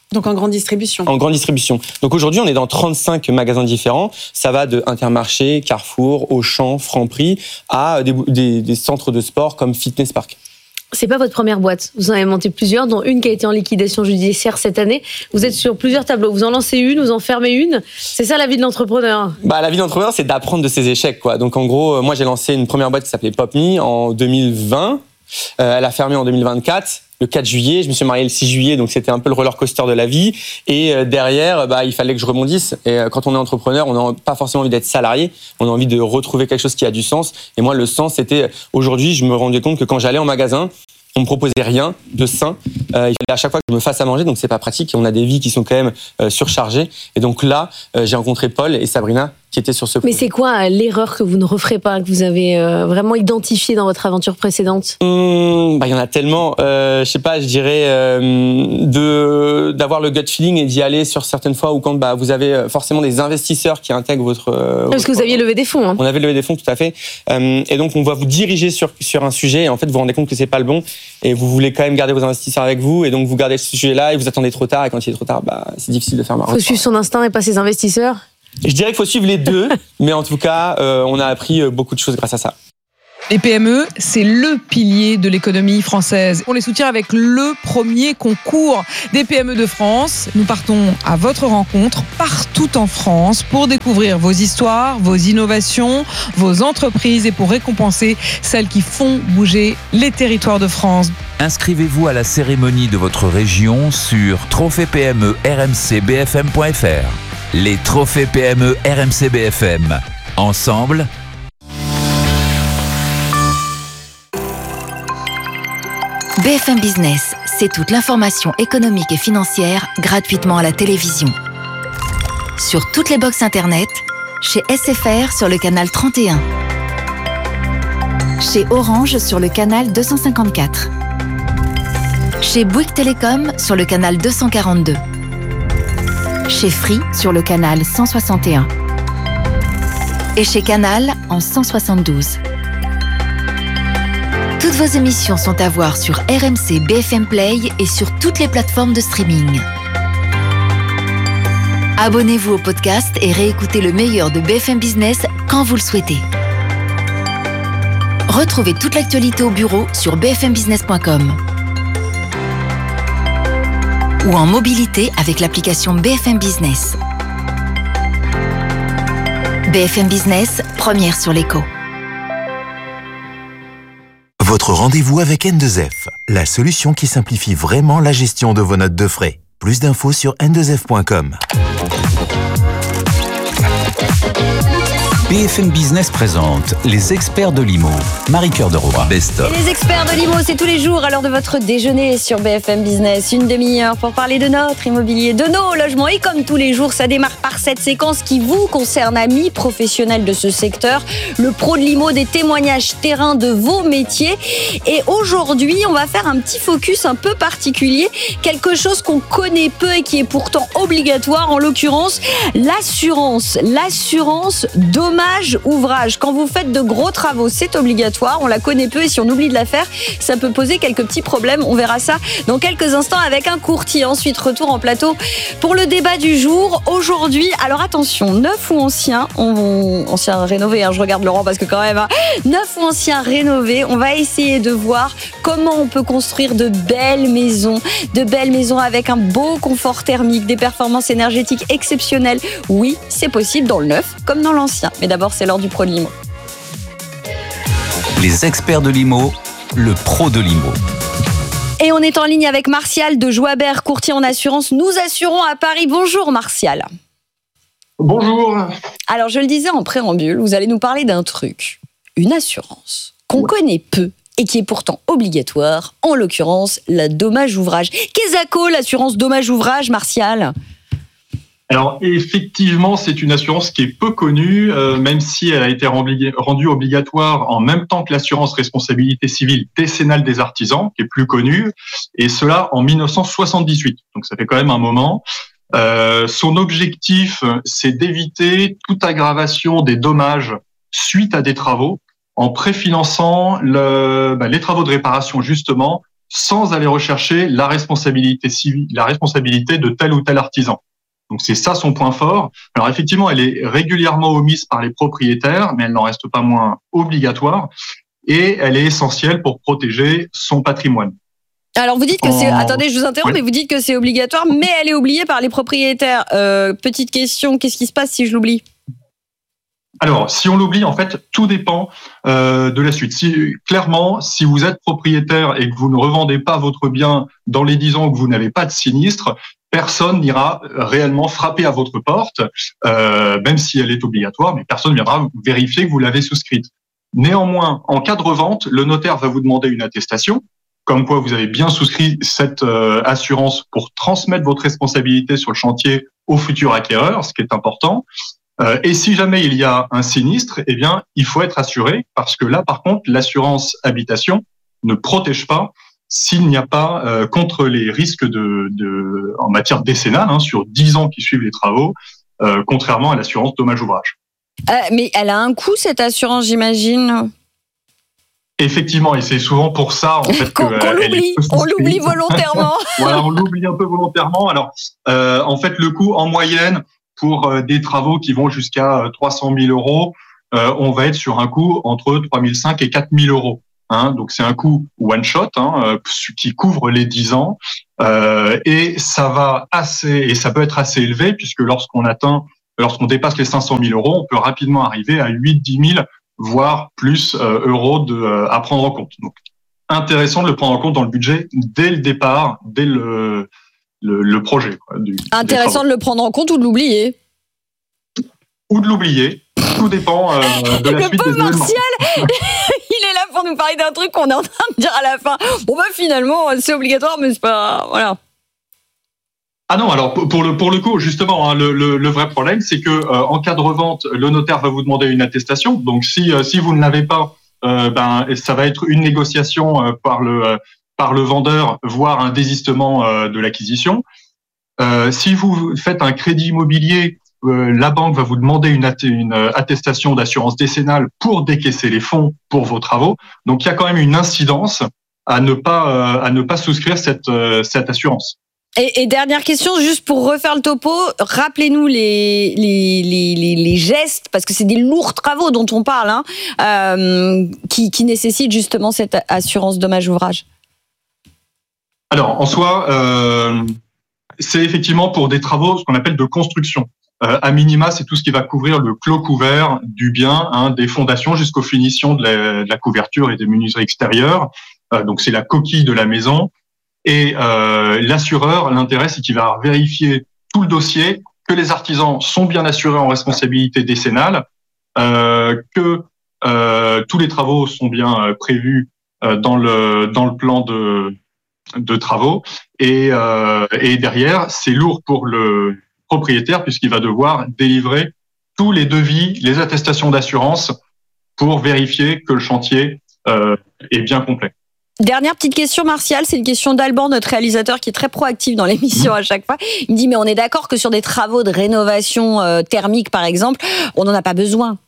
Donc en grande distribution. En grande distribution. Donc aujourd'hui, on est dans 35 magasins différents. Ça va de Intermarché, Carrefour, Auchan, Franprix à des centres de sport comme Fitness Park. C'est pas votre première boîte. Vous en avez monté plusieurs, dont une qui a été en liquidation judiciaire cette année. Vous êtes sur plusieurs tableaux. Vous en lancez une, vous en fermez une. C'est ça la vie de l'entrepreneur. La vie d'entrepreneur, c'est d'apprendre de ses échecs, quoi. Donc en gros, moi j'ai lancé une première boîte qui s'appelait PopMe en 2020. Elle a fermé en 2024. Le 4 juillet, je me suis marié le 6 juillet, donc c'était un peu le roller coaster de la vie. Et derrière, il fallait que je rebondisse. Et quand on est entrepreneur, on n'a pas forcément envie d'être salarié. On a envie de retrouver quelque chose qui a du sens. Et moi, le sens, c'était aujourd'hui, je me rendais compte que quand j'allais en magasin, on me proposait rien de sain. Il fallait à chaque fois que je me fasse à manger, donc c'est pas pratique. Et on a des vies qui sont quand même surchargées. Et donc là, j'ai rencontré Paul et Sabrina qui étaient sur ce projet. Mais c'est quoi l'erreur que vous ne referez pas, que vous avez vraiment identifiée dans votre aventure précédente ? Il y en a tellement. Je sais pas, je dirais d'avoir le gut feeling et d'y aller sur certaines fois où quand vous avez forcément des investisseurs qui intègrent votre. Parce que vous aviez levé des fonds. Hein. On avait levé des fonds, tout à fait. Et donc on va vous diriger sur un sujet et en fait vous vous rendez compte que c'est pas le bon et vous voulez quand même garder vos investisseurs avec vous et donc vous gardez ce sujet-là et vous attendez trop tard et quand il est trop tard, c'est difficile de faire marrer. Faut suivre son instinct et pas ses investisseurs. Je dirais qu'il faut suivre les deux, mais en tout cas, on a appris beaucoup de choses grâce à ça. Les PME, c'est le pilier de l'économie française. On les soutient avec le premier concours des PME de France. Nous partons à votre rencontre partout en France pour découvrir vos histoires, vos innovations, vos entreprises et pour récompenser celles qui font bouger les territoires de France. Inscrivez-vous à la cérémonie de votre région sur trophée-PME-RMC-BFM.fr. Les trophées PME RMC BFM. Ensemble, BFM Business, c'est toute l'information économique et financière gratuitement à la télévision. Sur toutes les box internet, chez SFR sur le canal 31, chez Orange sur le canal 254, chez Bouygues Télécom sur le canal 242, chez Free sur le canal 161 et chez Canal en 172. Toutes vos émissions sont à voir sur RMC BFM Play et sur toutes les plateformes de streaming. Abonnez-vous au podcast et réécoutez le meilleur de BFM Business quand vous le souhaitez. Retrouvez toute l'actualité au bureau sur bfmbusiness.com. ou en mobilité avec l'application BFM Business. BFM Business, première sur l'écho. Votre rendez-vous avec N2F, la solution qui simplifie vraiment la gestion de vos notes de frais. Plus d'infos sur n2f.com. BFM Business présente les experts de l'IMO. Marie-Cœur de Roy. Best of. Et les experts de l'IMO, c'est tous les jours à l'heure de votre déjeuner sur BFM Business. Une demi-heure pour parler de notre immobilier, de nos logements. Et comme tous les jours, ça démarre par cette séquence qui vous concerne, amis professionnels de ce secteur. Le pro de l'IMO, des témoignages terrain de vos métiers. Et aujourd'hui, on va faire un petit focus un peu particulier. Quelque chose qu'on connaît peu et qui est pourtant obligatoire. En l'occurrence, l'assurance. L'assurance dommage ouvrage. Quand vous faites de gros travaux, c'est obligatoire. On la connaît peu et si on oublie de la faire, ça peut poser quelques petits problèmes. On verra ça dans quelques instants avec un courtier. Ensuite, retour en plateau pour le débat du jour. Aujourd'hui, alors attention, neuf ou anciens, anciens rénovés, je regarde Laurent parce que quand même, neuf ou anciens rénovés, on va essayer de voir comment on peut construire de belles maisons avec un beau confort thermique, des performances énergétiques exceptionnelles. Oui, c'est possible dans le neuf comme dans l'ancien. Mais d'abord, c'est l'heure du pro de l'IMO. Les experts de l'IMO, le pro de l'IMO. Et on est en ligne avec Martial de Joibert, courtier en assurance. Nous assurons à Paris. Bonjour Martial. Bonjour. Alors, je le disais en préambule, vous allez nous parler d'un truc, une assurance qu'on connaît peu et qui est pourtant obligatoire, en l'occurrence, la dommage ouvrage. Qu'est-ce que l'assurance dommage ouvrage, Martial ? Alors effectivement, c'est une assurance qui est peu connue, même si elle a été rendue obligatoire en même temps que l'assurance responsabilité civile décennale des artisans, qui est plus connue, et cela en 1978. Donc ça fait quand même un moment. Son objectif, c'est d'éviter toute aggravation des dommages suite à des travaux, en préfinançant les travaux de réparation justement sans aller rechercher la responsabilité civile, la responsabilité de tel ou tel artisan. Donc c'est ça son point fort. Alors effectivement, elle est régulièrement omise par les propriétaires, mais elle n'en reste pas moins obligatoire et elle est essentielle pour protéger son patrimoine. Alors vous dites que c'est... Attendez, je vous interromps, mais vous dites que c'est obligatoire, mais elle est oubliée par les propriétaires. Petite question, qu'est-ce qui se passe si je l'oublie ? Alors, si on l'oublie, en fait, tout dépend de la suite. Clairement, si vous êtes propriétaire et que vous ne revendez pas votre bien dans les 10 ans que vous n'avez pas de sinistre, personne n'ira réellement frapper à votre porte, même si elle est obligatoire, mais personne viendra vérifier que vous l'avez souscrite. Néanmoins, en cas de revente, le notaire va vous demander une attestation, comme quoi vous avez bien souscrit cette assurance pour transmettre votre responsabilité sur le chantier au futur acquéreur, ce qui est important. Et si jamais il y a un sinistre, eh bien, il faut être assuré parce que là, par contre, l'assurance habitation ne protège pas s'il n'y a pas contre les risques en matière décennale, sur 10 ans qui suivent les travaux, contrairement à l'assurance dommage-ouvrage. Mais elle a un coût, cette assurance, j'imagine. Effectivement, et c'est souvent pour ça en fait qu'on l'oublie. On l'oublie volontairement. Voilà, on l'oublie un peu volontairement. Alors, en fait, le coût en moyenne pour des travaux qui vont jusqu'à 300 000 euros, on va être sur un coût entre 3 500 et 4 000 euros. Donc c'est un coût one shot qui couvre les 10 ans et ça peut être assez élevé puisque lorsqu'on dépasse les 500 000 euros, on peut rapidement arriver à 8-10 000 voire plus euros à prendre en compte. Donc intéressant de le prendre en compte dans le budget dès le départ, dès le projet. Intéressant de le prendre en compte ou de l'oublier. Ou de l'oublier. Tout dépend de la suite des événements. Martial, il est là pour nous parler d'un truc qu'on est en train de dire à la fin. Bon bah finalement, c'est obligatoire, mais c'est pas... Voilà. Ah non, alors pour le coup, justement, le vrai problème, c'est que en cas de revente, le notaire va vous demander une attestation. Donc si vous ne l'avez pas, ça va être une négociation par le vendeur, voire un désistement de l'acquisition. Si vous faites un crédit immobilier, la banque va vous demander une attestation d'assurance décennale pour décaisser les fonds pour vos travaux. Donc il y a quand même une incidence à ne pas souscrire cette assurance. Et dernière question, juste pour refaire le topo, rappelez-nous les gestes, parce que c'est des lourds travaux dont on parle, qui nécessitent justement cette assurance dommage-ouvrage. Alors, en soi, c'est effectivement pour des travaux, ce qu'on appelle de construction. À minima, c'est tout ce qui va couvrir le clos couvert du bien, des fondations jusqu'aux finitions de la couverture et des menuiseries extérieures. Donc, c'est la coquille de la maison. Et l'assureur, l'intérêt, c'est qu'il va vérifier tout le dossier, que les artisans sont bien assurés en responsabilité décennale, que tous les travaux sont bien prévus dans le plan de travaux. Et derrière, c'est lourd pour le propriétaire puisqu'il va devoir délivrer tous les devis, les attestations d'assurance pour vérifier que le chantier est bien complet. Dernière petite question, Martial, c'est une question d'Alban, notre réalisateur qui est très proactif dans l'émission à chaque fois. Il me dit, mais on est d'accord que sur des travaux de rénovation thermique, par exemple, on n'en a pas besoin.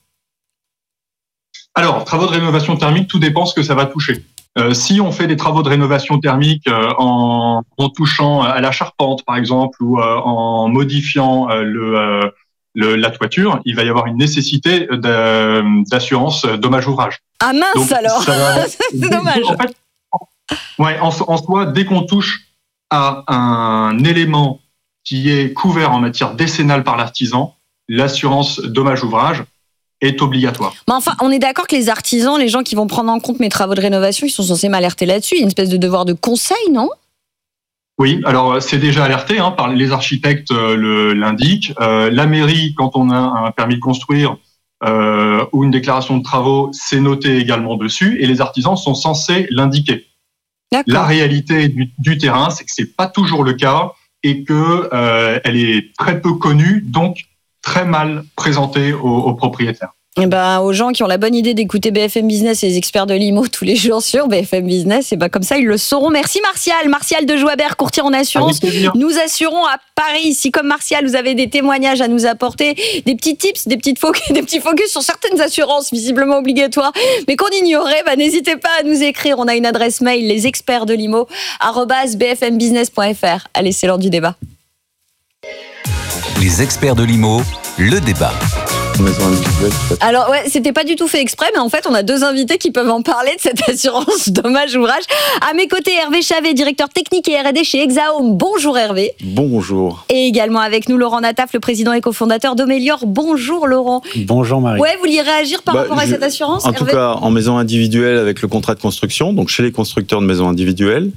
Alors, travaux de rénovation thermique, tout dépend ce que ça va toucher. Si on fait des travaux de rénovation thermique en touchant à la charpente, par exemple, ou en modifiant la toiture, il va y avoir une nécessité d'assurance dommage-ouvrage. Ah mince. Donc, alors c'est dommage. En fait, en soi, dès qu'on touche à un élément qui est couvert en matière décennale par l'artisan, l'assurance dommage-ouvrage est obligatoire. Mais enfin, on est d'accord que les artisans, les gens qui vont prendre en compte mes travaux de rénovation, ils sont censés m'alerter là-dessus. Il y a une espèce de devoir de conseil, non ? Oui, alors c'est déjà alerté, par les architectes l'indiquent. La mairie, quand on a un permis de construire ou une déclaration de travaux, c'est noté également dessus, et les artisans sont censés l'indiquer. D'accord. La réalité du terrain, c'est que c'est pas toujours le cas et que elle est très peu connue, donc très mal présentée aux propriétaires. Et aux gens qui ont la bonne idée d'écouter BFM Business et les experts de l'IMO tous les jours sur BFM Business, comme ça ils le sauront. Merci Martial de Joibert, courtier en assurance. Nous assurons à Paris. Si comme Martial vous avez des témoignages à nous apporter, des petits tips, des petits focus sur certaines assurances visiblement obligatoires, mais qu'on ignorait, n'hésitez pas à nous écrire. On a une adresse mail, lesexpertsdelimo@bfmbusiness.fr. Allez, c'est l'heure du débat. Les experts de l'IMO, le débat. Maison individuelle. Alors c'était pas du tout fait exprès, mais en fait on a 2 invités qui peuvent en parler de cette assurance dommage ouvrage. À mes côtés, Hervé Chavet, directeur technique et R&D chez Exahome. Bonjour Hervé. Bonjour. Et également avec nous Laurent Nataf, le président et cofondateur d'Omelior. Bonjour Laurent. Bonjour Marie. Vous vouliez réagir par rapport à cette assurance, En tout cas, en maison individuelle avec le contrat de construction, donc chez les constructeurs de maisons individuelles,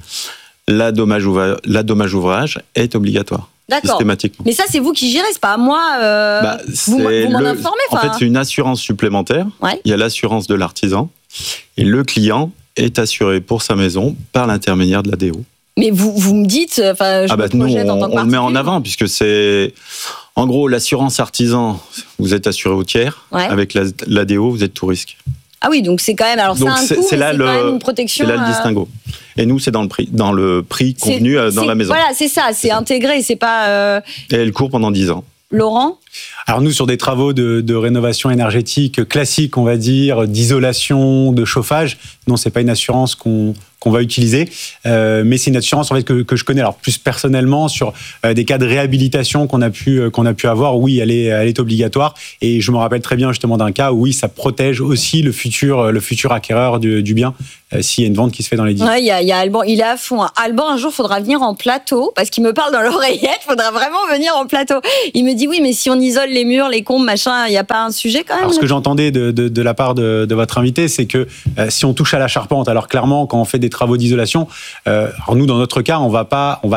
la dommage ouvrage est obligatoire. D'accord. Systématiquement. Mais ça, c'est vous qui gérez, c'est pas à moi. Vous m'en informez. En fait, c'est une assurance supplémentaire. Ouais. Il y a l'assurance de l'artisan. Et le client est assuré pour sa maison par l'intermédiaire de la DO. Mais vous me dites, je me projette en tant que on le met en avant, puisque c'est... En gros, l'assurance artisan, vous êtes assuré au tiers. Ouais. Avec la DO, vous êtes tout risque. Ah oui, donc c'est quand même. Alors, donc c'est un coût, c'est là quand même une protection. C'est là le distinguo. Et nous, c'est dans le prix convenu dans la maison. Voilà, c'est ça, c'est intégré, c'est pas. Et elle court pendant 10 ans. Laurent ? Alors nous, sur des travaux de rénovation énergétique classique, on va dire, d'isolation, de chauffage, non, c'est pas une assurance qu'on va utiliser, mais c'est une assurance en fait que je connais. Alors plus personnellement sur des cas de réhabilitation qu'on a pu avoir, oui, elle est obligatoire. Et je me rappelle très bien justement d'un cas où oui, ça protège aussi le futur acquéreur du bien s'il y a une vente qui se fait dans les 10. Ouais, il y a Alban, il est à fond. Alban, un jour, faudra venir en plateau parce qu'il me parle dans l'oreillette. Faudra vraiment venir en plateau. Il me dit oui, mais si on isole les murs, les combles, machin, il n'y a pas un sujet quand même. Alors ce que j'entendais de la part de votre invité, c'est que si on touche à la charpente, alors clairement quand on fait des travaux d'isolation, alors nous dans notre cas, on va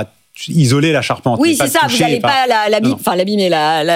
isoler la charpente. Oui, c'est ça. Vous n'allez pas l'abîmer,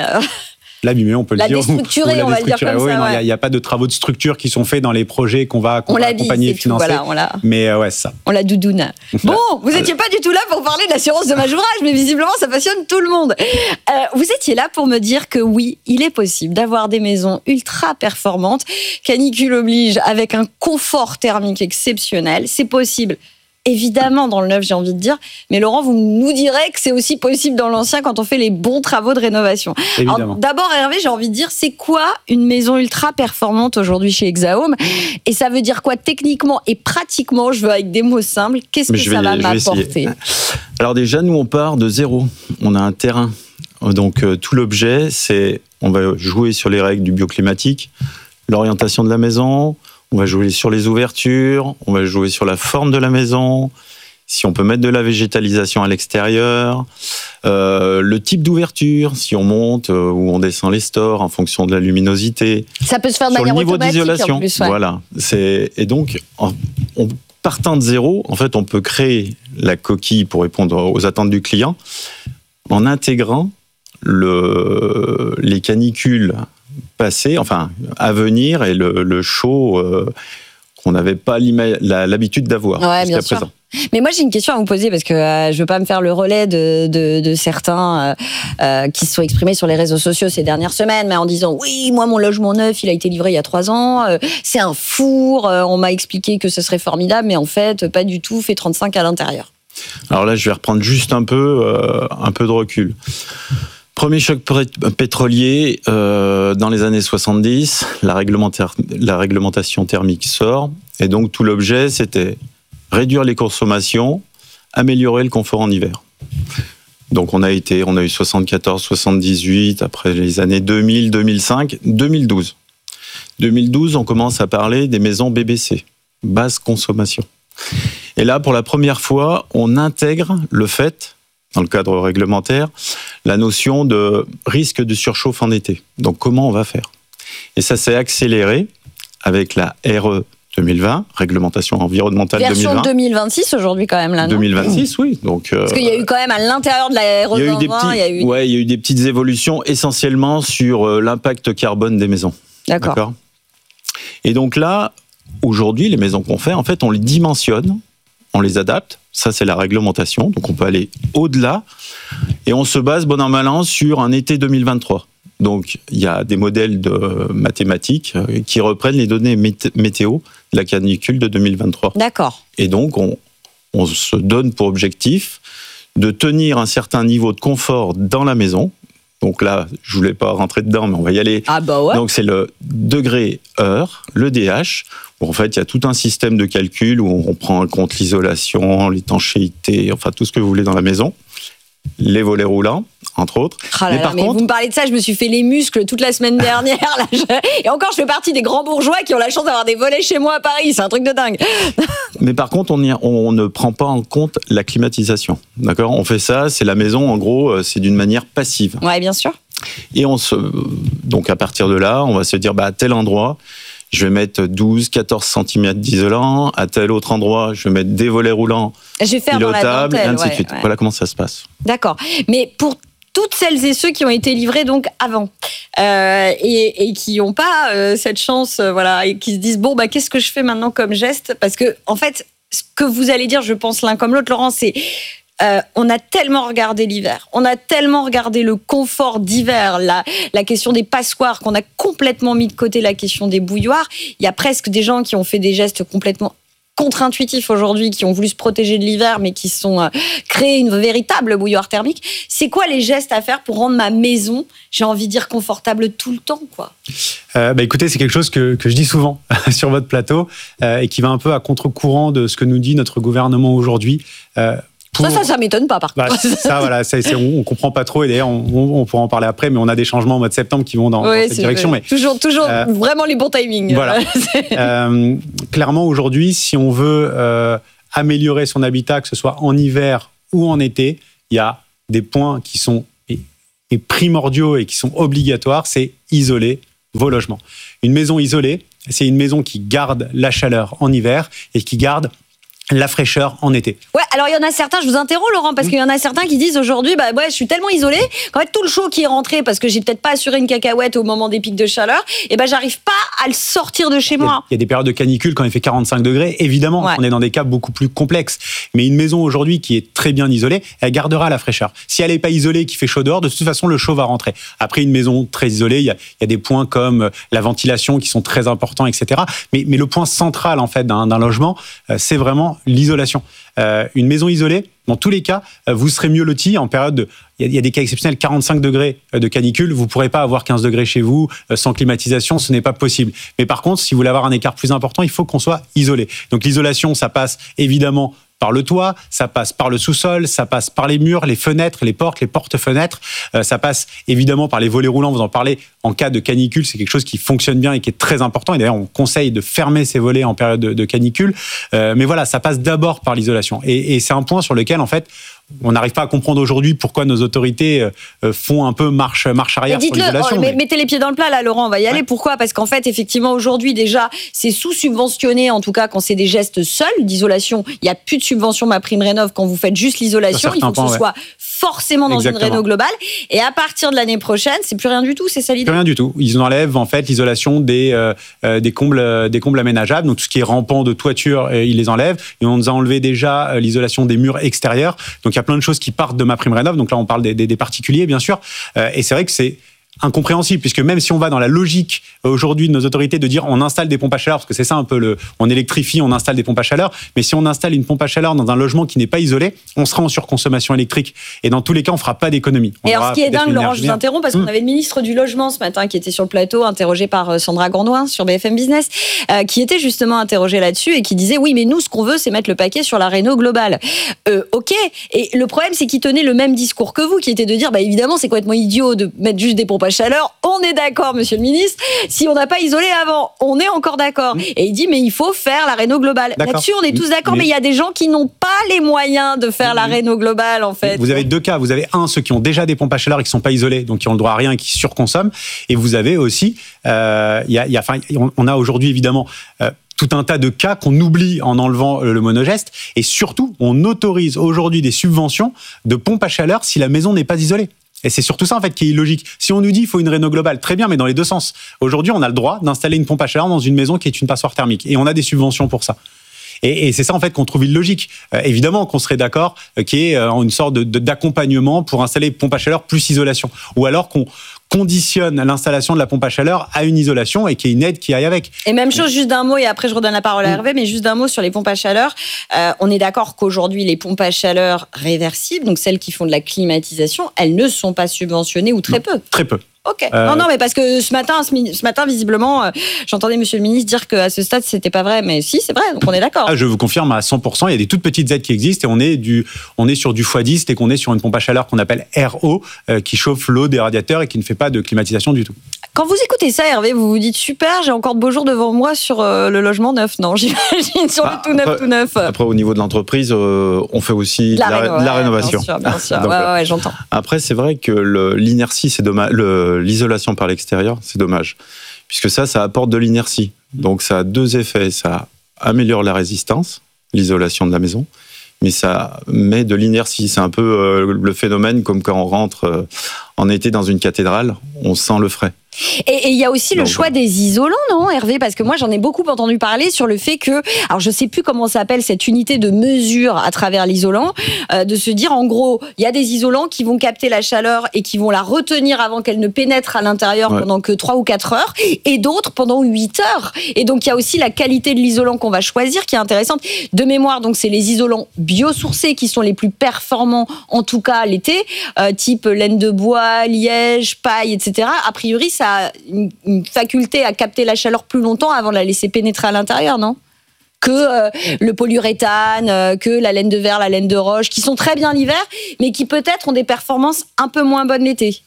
l'abîmer, on peut le dire. La déstructurer, on va le dire comme ça. Il n'y a pas de travaux de structure qui sont faits dans les projets qu'on va accompagner et financer. Voilà, mais ouais, ça. On la doudoune. Bon, vous n'étiez pas du tout là pour parler de l'assurance dommage ouvrage, mais visiblement, ça passionne tout le monde. Vous étiez là pour me dire que oui, il est possible d'avoir des maisons ultra performantes, canicule oblige, avec un confort thermique exceptionnel. C'est possible. Évidemment, dans le neuf, j'ai envie de dire. Mais Laurent, vous nous direz que c'est aussi possible dans l'ancien quand on fait les bons travaux de rénovation. Alors, d'abord, Hervé, j'ai envie de dire, c'est quoi une maison ultra performante aujourd'hui chez Exahome ? Et ça veut dire quoi techniquement et pratiquement ? Je veux avec des mots simples. Qu'est-ce que ça va m'apporter ? Alors déjà, nous, on part de zéro. On a un terrain. Donc, tout l'objet, c'est... On va jouer sur les règles du bioclimatique, l'orientation de la maison... On va jouer sur les ouvertures, on va jouer sur la forme de la maison, si on peut mettre de la végétalisation à l'extérieur, le type d'ouverture, si on monte ou on descend les stores en fonction de la luminosité. Ça peut se faire de manière automatique. Sur le niveau d'isolation, en plus, ouais. Voilà. Et donc, partant de zéro, en fait, on peut créer la coquille pour répondre aux attentes du client en intégrant les canicules passé, à venir, et le show qu'on n'avait pas l'habitude d'avoir jusqu'à présent. Mais moi, j'ai une question à vous poser parce que je veux pas me faire le relais de certains qui se sont exprimés sur les réseaux sociaux ces dernières semaines, mais en disant oui, moi mon logement neuf, il a été livré il y a 3 ans, c'est un four, on m'a expliqué que ce serait formidable, mais en fait, pas du tout, fait 35 à l'intérieur. Alors là, je vais reprendre juste un peu de recul. Premier choc pétrolier dans les années 70, la réglementation thermique sort, et donc tout l'objet, c'était réduire les consommations, améliorer le confort en hiver. Donc on a eu 74, 78, après les années 2000, 2005, 2012. 2012, on commence à parler des maisons BBC, basse consommation. Et là, pour la première fois, on intègre le fait, dans le cadre réglementaire, la notion de risque de surchauffe en été. Donc, comment on va faire ? Et ça s'est accéléré avec la RE 2020, réglementation environnementale version 2020. Version 2026 aujourd'hui quand même, là, non ? 2026, oui. Donc, parce qu'il y a eu quand même à l'intérieur de la RE 2020, il y a eu des petites évolutions, essentiellement sur l'impact carbone des maisons. D'accord. Et donc là, aujourd'hui, les maisons qu'on fait, en fait, on les dimensionne, on les adapte. Ça, c'est la réglementation. Donc, on peut aller au-delà. Et on se base, bon an, mal an, sur un été 2023. Donc, il y a des modèles de mathématiques qui reprennent les données météo de la canicule de 2023. D'accord. Et donc, on se donne pour objectif de tenir un certain niveau de confort dans la maison. Donc là, je voulais pas rentrer dedans, mais on va y aller. Ah bah ouais. Donc, c'est le degré-heure, le DH. En fait, il y a tout un système de calcul où on prend en compte l'isolation, l'étanchéité, enfin tout ce que vous voulez dans la maison. Les volets roulants, entre autres. Mais vous me parlez de ça, je me suis fait les muscles toute la semaine dernière. Et encore, je fais partie des grands bourgeois qui ont la chance d'avoir des volets chez moi à Paris. C'est un truc de dingue. Mais par contre, on ne prend pas en compte la climatisation. D'accord ? On fait ça, c'est la maison, en gros, c'est d'une manière passive. Ouais, bien sûr. Et donc à partir de là, on va se dire, à tel endroit, je vais mettre 12-14 cm d'isolant. À tel autre endroit, je vais mettre des volets roulants, pilotables, et ainsi de suite. Voilà comment ça se passe. D'accord. Mais pour toutes celles et ceux qui ont été livrés donc avant et qui n'ont pas cette chance, et qui se disent qu'est-ce que je fais maintenant comme geste ? Parce que en fait, ce que vous allez dire, je pense l'un comme l'autre, Laurent, c'est on a tellement regardé l'hiver, on a tellement regardé le confort d'hiver, la question des passoires, qu'on a complètement mis de côté la question des bouilloires. Il y a presque des gens qui ont fait des gestes complètement contre-intuitifs aujourd'hui, qui ont voulu se protéger de l'hiver, mais qui sont créés une véritable bouilloire thermique. C'est quoi les gestes à faire pour rendre ma maison, j'ai envie de dire, confortable tout le temps, quoi ? Écoutez, c'est quelque chose que je dis souvent sur votre plateau et qui va un peu à contre-courant de ce que nous dit notre gouvernement aujourd'hui. Ça m'étonne pas, par contre. On comprend pas trop, et d'ailleurs, on pourra en parler après, mais on a des changements au mois de septembre qui vont dans cette direction. Mais, toujours vraiment les bons timings. Voilà. Clairement, aujourd'hui, si on veut améliorer son habitat, que ce soit en hiver ou en été, il y a des points qui sont primordiaux et qui sont obligatoires, c'est isoler vos logements. Une maison isolée, c'est une maison qui garde la chaleur en hiver et qui garde la fraîcheur en été. Ouais, alors il y en a certains, je vous interromps Laurent, parce qu'il y en a certains qui disent aujourd'hui, je suis tellement isolé qu'en fait tout le chaud qui est rentré, parce que j'ai peut-être pas assuré une cacahuète au moment des pics de chaleur, j'arrive pas à le sortir de chez moi. Il y a des périodes de canicule quand il fait 45 degrés, évidemment, on est dans des cas beaucoup plus complexes. Mais une maison aujourd'hui qui est très bien isolée, elle gardera la fraîcheur. Si elle n'est pas isolée, qui fait chaud dehors, de toute façon le chaud va rentrer. Après, une maison très isolée, il y a des points comme la ventilation qui sont très importants, etc. Mais le point central en fait d'un logement, c'est vraiment l'isolation. Une maison isolée, dans tous les cas, vous serez mieux loti en période de... Il y a des cas exceptionnels, 45 degrés de canicule, vous ne pourrez pas avoir 15 degrés chez vous sans climatisation, ce n'est pas possible. Mais par contre, si vous voulez avoir un écart plus important, il faut qu'on soit isolé. Donc l'isolation, ça passe évidemment par le toit, ça passe par le sous-sol, ça passe par les murs, les fenêtres, les portes, les porte-fenêtres, ça passe évidemment par les volets roulants, vous en parlez, en cas de canicule, c'est quelque chose qui fonctionne bien et qui est très important, et d'ailleurs on conseille de fermer ces volets en période de canicule, mais voilà, ça passe d'abord par l'isolation, et c'est un point sur lequel en fait, on n'arrive pas à comprendre aujourd'hui pourquoi nos autorités font un peu marche arrière sur l'isolation. Mettez les pieds dans le plat là, Laurent, on va y aller. Pourquoi ? Parce qu'en fait, effectivement, aujourd'hui déjà, c'est sous-subventionné, en tout cas quand c'est des gestes seuls d'isolation. Il n'y a plus de subvention MaPrimeRénov' quand vous faites juste l'isolation. Il faut que ce soit forcément dans une réno globale. Et à partir de l'année prochaine, c'est plus rien du tout, c'est ça l'idée ? Plus rien du tout. Ils enlèvent en fait l'isolation des combles aménageables, donc tout ce qui est rampant de toiture, ils les enlèvent. Et on nous a enlevé déjà l'isolation des murs extérieurs. Donc il y a plein de choses qui partent de MaPrimeRénov'. Donc là, on parle des particuliers, bien sûr. Et c'est vrai que c'est incompréhensible, puisque même si on va dans la logique aujourd'hui de nos autorités de dire on installe des pompes à chaleur, parce que c'est ça un peu on électrifie, on installe des pompes à chaleur, mais si on installe une pompe à chaleur dans un logement qui n'est pas isolé, on sera en surconsommation électrique. Et dans tous les cas, on fera pas d'économie. Et alors, ce qui est dingue, Laurent, je vous interromps, parce qu'on avait le ministre du Logement ce matin qui était sur le plateau, interrogé par Sandra Gourdouin sur BFM Business, qui était justement interrogé là-dessus et qui disait oui, mais nous, ce qu'on veut, c'est mettre le paquet sur la réno globale. Ok. Et le problème, c'est qu'il tenait le même discours que vous, qui était de dire, évidemment, c'est complètement idiot de mettre juste des pompes à chaleur. On est d'accord, monsieur le ministre. Si on n'a pas isolé avant, on est encore d'accord. Et il dit, mais il faut faire la réno globale. Là-dessus, on est tous d'accord, mais il y a des gens qui n'ont pas les moyens de faire la réno globale, en fait. Vous avez deux cas. Vous avez ceux qui ont déjà des pompes à chaleur et qui ne sont pas isolés, donc qui ont le droit à rien et qui surconsomment. Et vous avez aussi, on a aujourd'hui, évidemment, tout un tas de cas qu'on oublie en enlevant le monogeste. Et surtout, on autorise aujourd'hui des subventions de pompes à chaleur si la maison n'est pas isolée. Et c'est surtout ça, en fait, qui est illogique. Si on nous dit qu'il faut une réno globale, très bien, mais dans les deux sens. Aujourd'hui, on a le droit d'installer une pompe à chaleur dans une maison qui est une passoire thermique. Et on a des subventions pour ça. Et c'est ça en fait qu'on trouve illogique. Évidemment qu'on serait d'accord qu'il y ait une sorte d'accompagnement pour installer pompe à chaleur plus isolation, ou alors qu'on conditionne l'installation de la pompe à chaleur à une isolation et qu'il y ait une aide qui aille avec. Et même chose, juste d'un mot, et après je redonne la parole à Hervé, mais juste d'un mot sur les pompes à chaleur. On est d'accord qu'aujourd'hui, les pompes à chaleur réversibles, donc celles qui font de la climatisation, elles ne sont pas subventionnées ou très peu. Très peu. Ok. Non, mais parce que ce matin, visiblement, j'entendais Monsieur le ministre dire qu'à ce stade, c'était pas vrai. Mais si, c'est vrai, donc on est d'accord. Je vous confirme à 100%, il y a des toutes petites aides qui existent et on est sur du x10 et qu'on est sur une pompe à chaleur qu'on appelle RO, qui chauffe l'eau des radiateurs et qui ne fait pas de climatisation du tout. Quand vous écoutez ça, Hervé, vous vous dites super, j'ai encore de beaux jours devant moi sur le logement neuf. Non, j'imagine, sur le tout neuf. Après, au niveau de l'entreprise, on fait aussi de la rénovation. Bien sûr. Donc, ouais, j'entends. Après, c'est vrai que l'inertie, c'est dommage. L'isolation par l'extérieur, c'est dommage. Puisque ça apporte de l'inertie. Donc, ça a deux effets. Ça améliore la résistance, l'isolation de la maison, mais ça met de l'inertie. C'est un peu le phénomène comme quand on rentre en été dans une cathédrale, on sent le frais. Et il y a aussi le choix des isolants, non, Hervé? Parce que moi, j'en ai beaucoup entendu parler sur le fait que, alors je sais plus comment s'appelle cette unité de mesure à travers l'isolant, de se dire, en gros, il y a des isolants qui vont capter la chaleur et qui vont la retenir avant qu'elle ne pénètre à l'intérieur pendant que 3 ou 4 heures, et d'autres pendant 8 heures. Et donc, il y a aussi la qualité de l'isolant qu'on va choisir qui est intéressante. De mémoire, donc, c'est les isolants biosourcés qui sont les plus performants, en tout cas l'été, type laine de bois, liège, paille, etc. A priori, ça a une faculté à capter la chaleur plus longtemps avant de la laisser pénétrer à l'intérieur, non? Que le polyuréthane, que la laine de verre, la laine de roche, qui sont très bien l'hiver, mais qui peut-être ont des performances un peu moins bonnes l'été.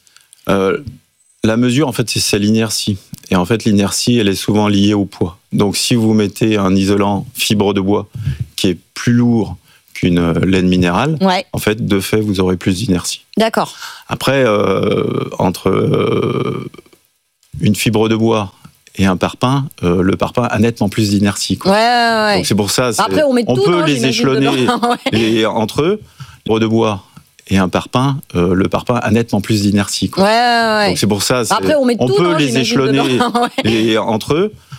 La mesure, en fait, c'est l'inertie. Et en fait, l'inertie, elle est souvent liée au poids. Donc, si vous mettez un isolant fibre de bois qui est plus lourd qu'une laine minérale, en fait, de fait, vous aurez plus d'inertie. D'accord. Après, entre une fibre de bois et un parpaing, le parpaing a nettement plus d'inertie. Ouais. Donc c'est pour ça, après, on peut les échelonner entre eux. Fibre de bois et un parpaing, le parpaing a nettement plus d'inertie. Ouais. Donc c'est pour ça, après, on peut les échelonner entre eux.